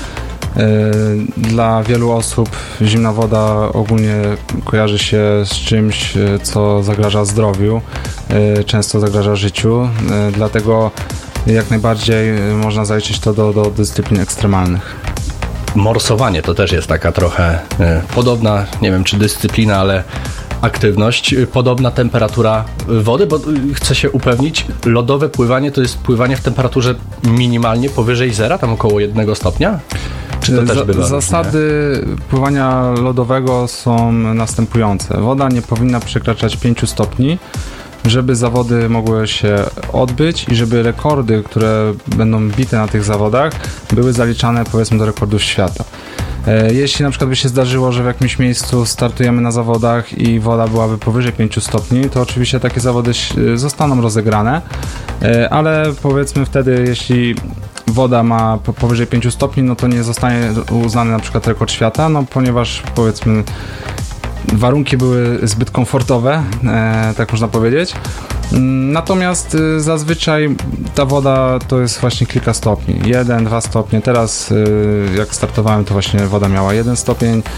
Dla wielu osób zimna woda ogólnie kojarzy się z czymś, co zagraża zdrowiu, często zagraża życiu, dlatego jak najbardziej można zaliczyć to do dyscyplin ekstremalnych. Morsowanie to też jest taka trochę podobna, nie wiem czy dyscyplina, ale aktywność, podobna temperatura wody, bo chcę się upewnić, lodowe pływanie to jest pływanie w temperaturze minimalnie powyżej zera, tam około 1 stopnia? Czy to też bywa zasady pływania lodowego są następujące. Woda nie powinna przekraczać 5 stopni, żeby zawody mogły się odbyć i żeby rekordy, które będą bite na tych zawodach, były zaliczane, powiedzmy, do rekordów świata. Jeśli na przykład by się zdarzyło, że w jakimś miejscu startujemy na zawodach i woda byłaby powyżej 5 stopni, to oczywiście takie zawody zostaną rozegrane, ale powiedzmy wtedy, jeśli woda ma powyżej 5 stopni, no to nie zostanie uznany na przykład rekord świata, no ponieważ powiedzmy warunki były zbyt komfortowe, tak można powiedzieć. Natomiast zazwyczaj ta woda to jest właśnie kilka stopni, 1-2 stopnie. Teraz jak startowałem, to właśnie woda miała 1 stopień.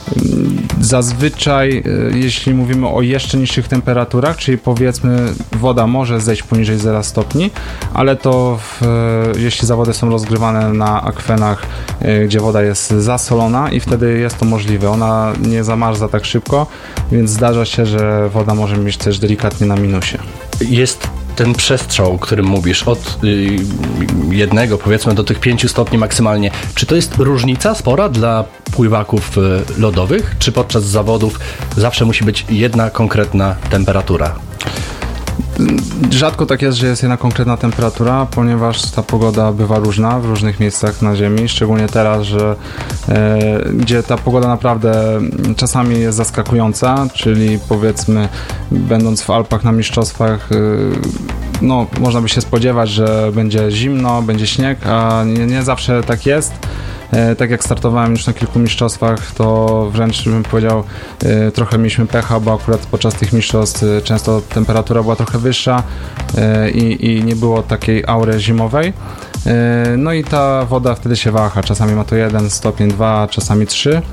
Zazwyczaj, jeśli mówimy o jeszcze niższych temperaturach, czyli powiedzmy woda może zejść poniżej 0 stopni, ale to jeśli zawody są rozgrywane na akwenach, gdzie woda jest zasolona i wtedy jest to możliwe. Ona nie zamarza tak szybko, więc zdarza się, że woda może mieć też delikatnie na minusie. Jest ten przestrzał, o którym mówisz, od 1 powiedzmy do tych 5 stopni maksymalnie. Czy to jest różnica spora dla pływaków lodowych, czy podczas zawodów zawsze musi być jedna konkretna temperatura? Rzadko tak jest, że jest jedna konkretna temperatura, ponieważ ta pogoda bywa różna w różnych miejscach na Ziemi, szczególnie teraz, gdzie ta pogoda naprawdę czasami jest zaskakująca, czyli powiedzmy będąc w Alpach na mistrzostwach, no można by się spodziewać, że będzie zimno, będzie śnieg, a nie zawsze tak jest. Tak jak startowałem już na kilku mistrzostwach, to wręcz bym powiedział, trochę mieliśmy pecha, bo akurat podczas tych mistrzostw często temperatura była trochę wyższa i nie było takiej aury zimowej. No i ta woda wtedy się waha, czasami ma to 1 stopień, 2, czasami 3.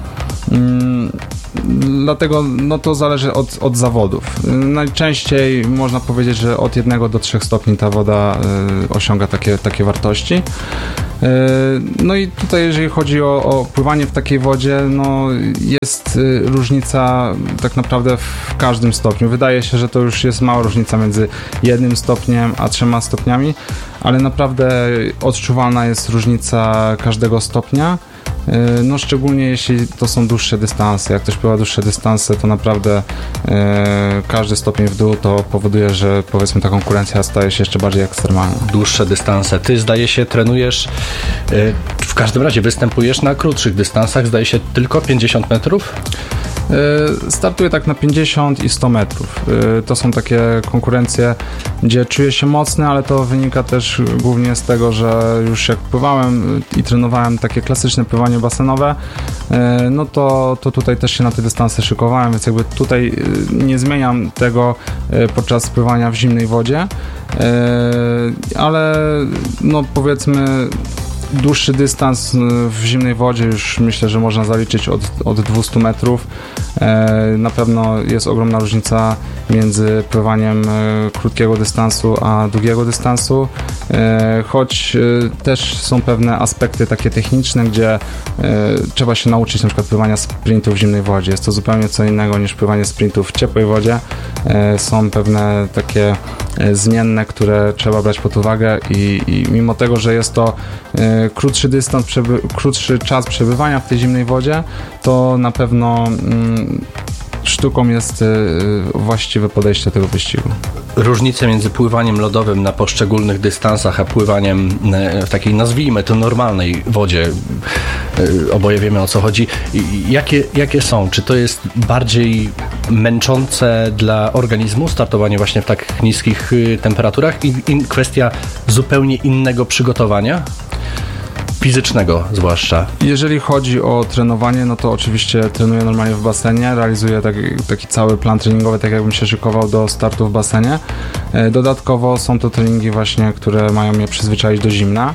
Dlatego no to zależy od zawodów. Najczęściej można powiedzieć, że od 1 do 3 stopni ta woda osiąga takie wartości. No i tutaj jeżeli chodzi o pływanie w takiej wodzie, no jest różnica tak naprawdę w każdym stopniu. Wydaje się, że to już jest mała różnica między 1 stopniem a 3 stopniami, ale naprawdę odczuwalna jest różnica każdego stopnia. No szczególnie jeśli to są dłuższe dystanse. Jak ktoś pływa dłuższe dystanse, to naprawdę każdy stopień w dół to powoduje, że powiedzmy ta konkurencja staje się jeszcze bardziej ekstremalna. Dłuższe dystanse. Ty zdaje się trenujesz, w każdym razie występujesz na krótszych dystansach, zdaje się tylko 50 metrów? Startuję tak na 50 i 100 metrów. To są takie konkurencje, gdzie czuję się mocny, ale to wynika też głównie z tego, że już jak pływałem i trenowałem takie klasyczne pływanie basenowe, no to tutaj też się na te dystanse szykowałem, więc jakby tutaj nie zmieniam tego podczas pływania w zimnej wodzie, ale no powiedzmy dłuższy dystans w zimnej wodzie już myślę, że można zaliczyć od 200 metrów. Na pewno jest ogromna różnica między pływaniem krótkiego dystansu a długiego dystansu, choć też są pewne aspekty takie techniczne, gdzie trzeba się nauczyć na przykład pływania sprintów w zimnej wodzie. Jest to zupełnie co innego niż pływanie sprintów w ciepłej wodzie. Są pewne takie zmienne, które trzeba brać pod uwagę i mimo tego, że jest to krótszy dystans, krótszy czas przebywania w tej zimnej wodzie, to na pewno sztuką jest właściwe podejście do tego wyścigu. Różnice między pływaniem lodowym na poszczególnych dystansach, a pływaniem w takiej, nazwijmy to, normalnej wodzie, oboje wiemy o co chodzi. Jakie są? Czy to jest bardziej męczące dla organizmu startowanie właśnie w tak niskich temperaturach i kwestia zupełnie innego przygotowania? Fizycznego zwłaszcza. Jeżeli chodzi o trenowanie, no to oczywiście trenuję normalnie w basenie, realizuję taki cały plan treningowy, tak jakbym się szykował do startu w basenie. Dodatkowo są to treningi właśnie, które mają mnie przyzwyczaić do zimna.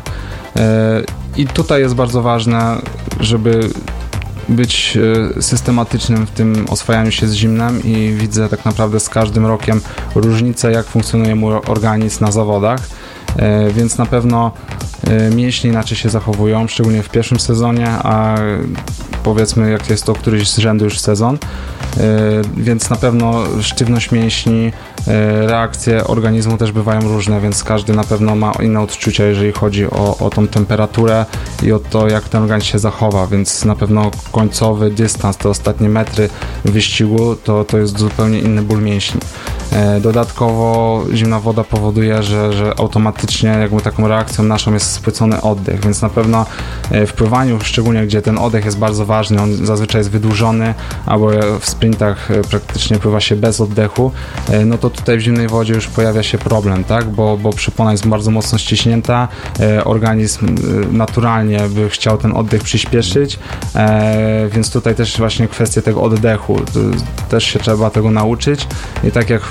I tutaj jest bardzo ważne, żeby być systematycznym w tym oswajaniu się z zimnem i widzę tak naprawdę z każdym rokiem różnicę, jak funkcjonuje mój organizm na zawodach. Więc na pewno mięśnie inaczej się zachowują, szczególnie w pierwszym sezonie, a powiedzmy jak jest to któryś z rzędu już sezon, więc na pewno sztywność mięśni, reakcje organizmu też bywają różne, więc każdy na pewno ma inne odczucia, jeżeli chodzi o tą temperaturę i o to, jak ten organizm się zachowa, więc na pewno końcowy dystans, te ostatnie metry wyścigu, to jest zupełnie inny ból mięśni. Dodatkowo zimna woda powoduje, że automatycznie jakby taką reakcją naszą jest spłycony oddech, więc na pewno w pływaniu, szczególnie gdzie ten oddech jest bardzo ważny, on zazwyczaj jest wydłużony, albo w sprintach praktycznie pływa się bez oddechu, no to tutaj w zimnej wodzie już pojawia się problem, tak? Bo przypona jest bardzo mocno ściśnięta, organizm naturalnie by chciał ten oddech przyspieszyć, więc tutaj też właśnie kwestia tego oddechu, też się trzeba tego nauczyć i tak jak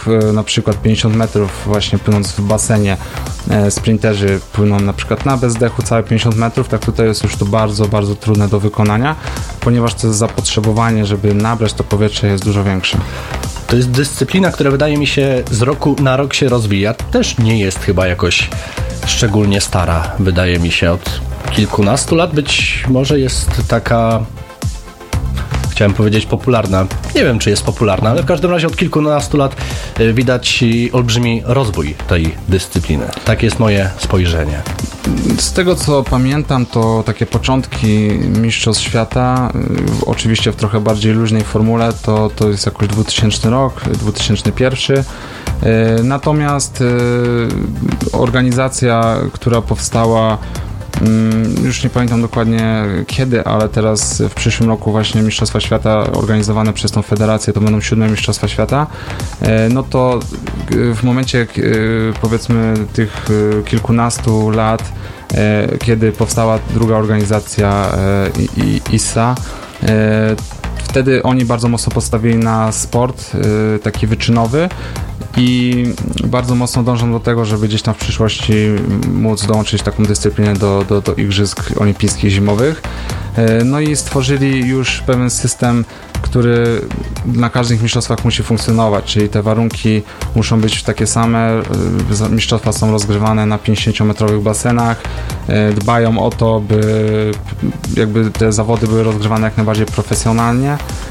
na przykład 50 metrów właśnie płynąc w basenie, sprinterzy płyną na przykład na bezdechu całe 50 metrów, tak tutaj jest już to bardzo, bardzo trudne do wykonania, ponieważ to zapotrzebowanie, żeby nabrać to powietrze jest dużo większe. To jest dyscyplina, która wydaje mi się z roku na rok się rozwija. Też nie jest chyba jakoś szczególnie stara. Wydaje mi się od kilkunastu lat być może jest taka... Chciałem powiedzieć popularna. Nie wiem, czy jest popularna, ale w każdym razie od kilkunastu lat widać olbrzymi rozwój tej dyscypliny. Tak jest moje spojrzenie. Z tego co pamiętam, to takie początki Mistrzostw Świata, oczywiście w trochę bardziej luźnej formule, to jest jakoś 2000 rok, 2001. Natomiast organizacja, która powstała, już nie pamiętam dokładnie kiedy, ale teraz w przyszłym roku właśnie Mistrzostwa Świata organizowane przez tą federację, to będą 7 Mistrzostwa Świata, no to w momencie powiedzmy tych kilkunastu lat, kiedy powstała druga organizacja ISA, wtedy oni bardzo mocno postawili na sport taki wyczynowy i bardzo mocno dążą do tego, żeby gdzieś tam w przyszłości móc dołączyć taką dyscyplinę do Igrzysk Olimpijskich Zimowych. No i stworzyli już pewien system, który na każdych mistrzostwach musi funkcjonować, czyli te warunki muszą być takie same, mistrzostwa są rozgrywane na 50-metrowych basenach, dbają o to, by jakby te zawody były rozgrywane jak najbardziej profesjonalnie.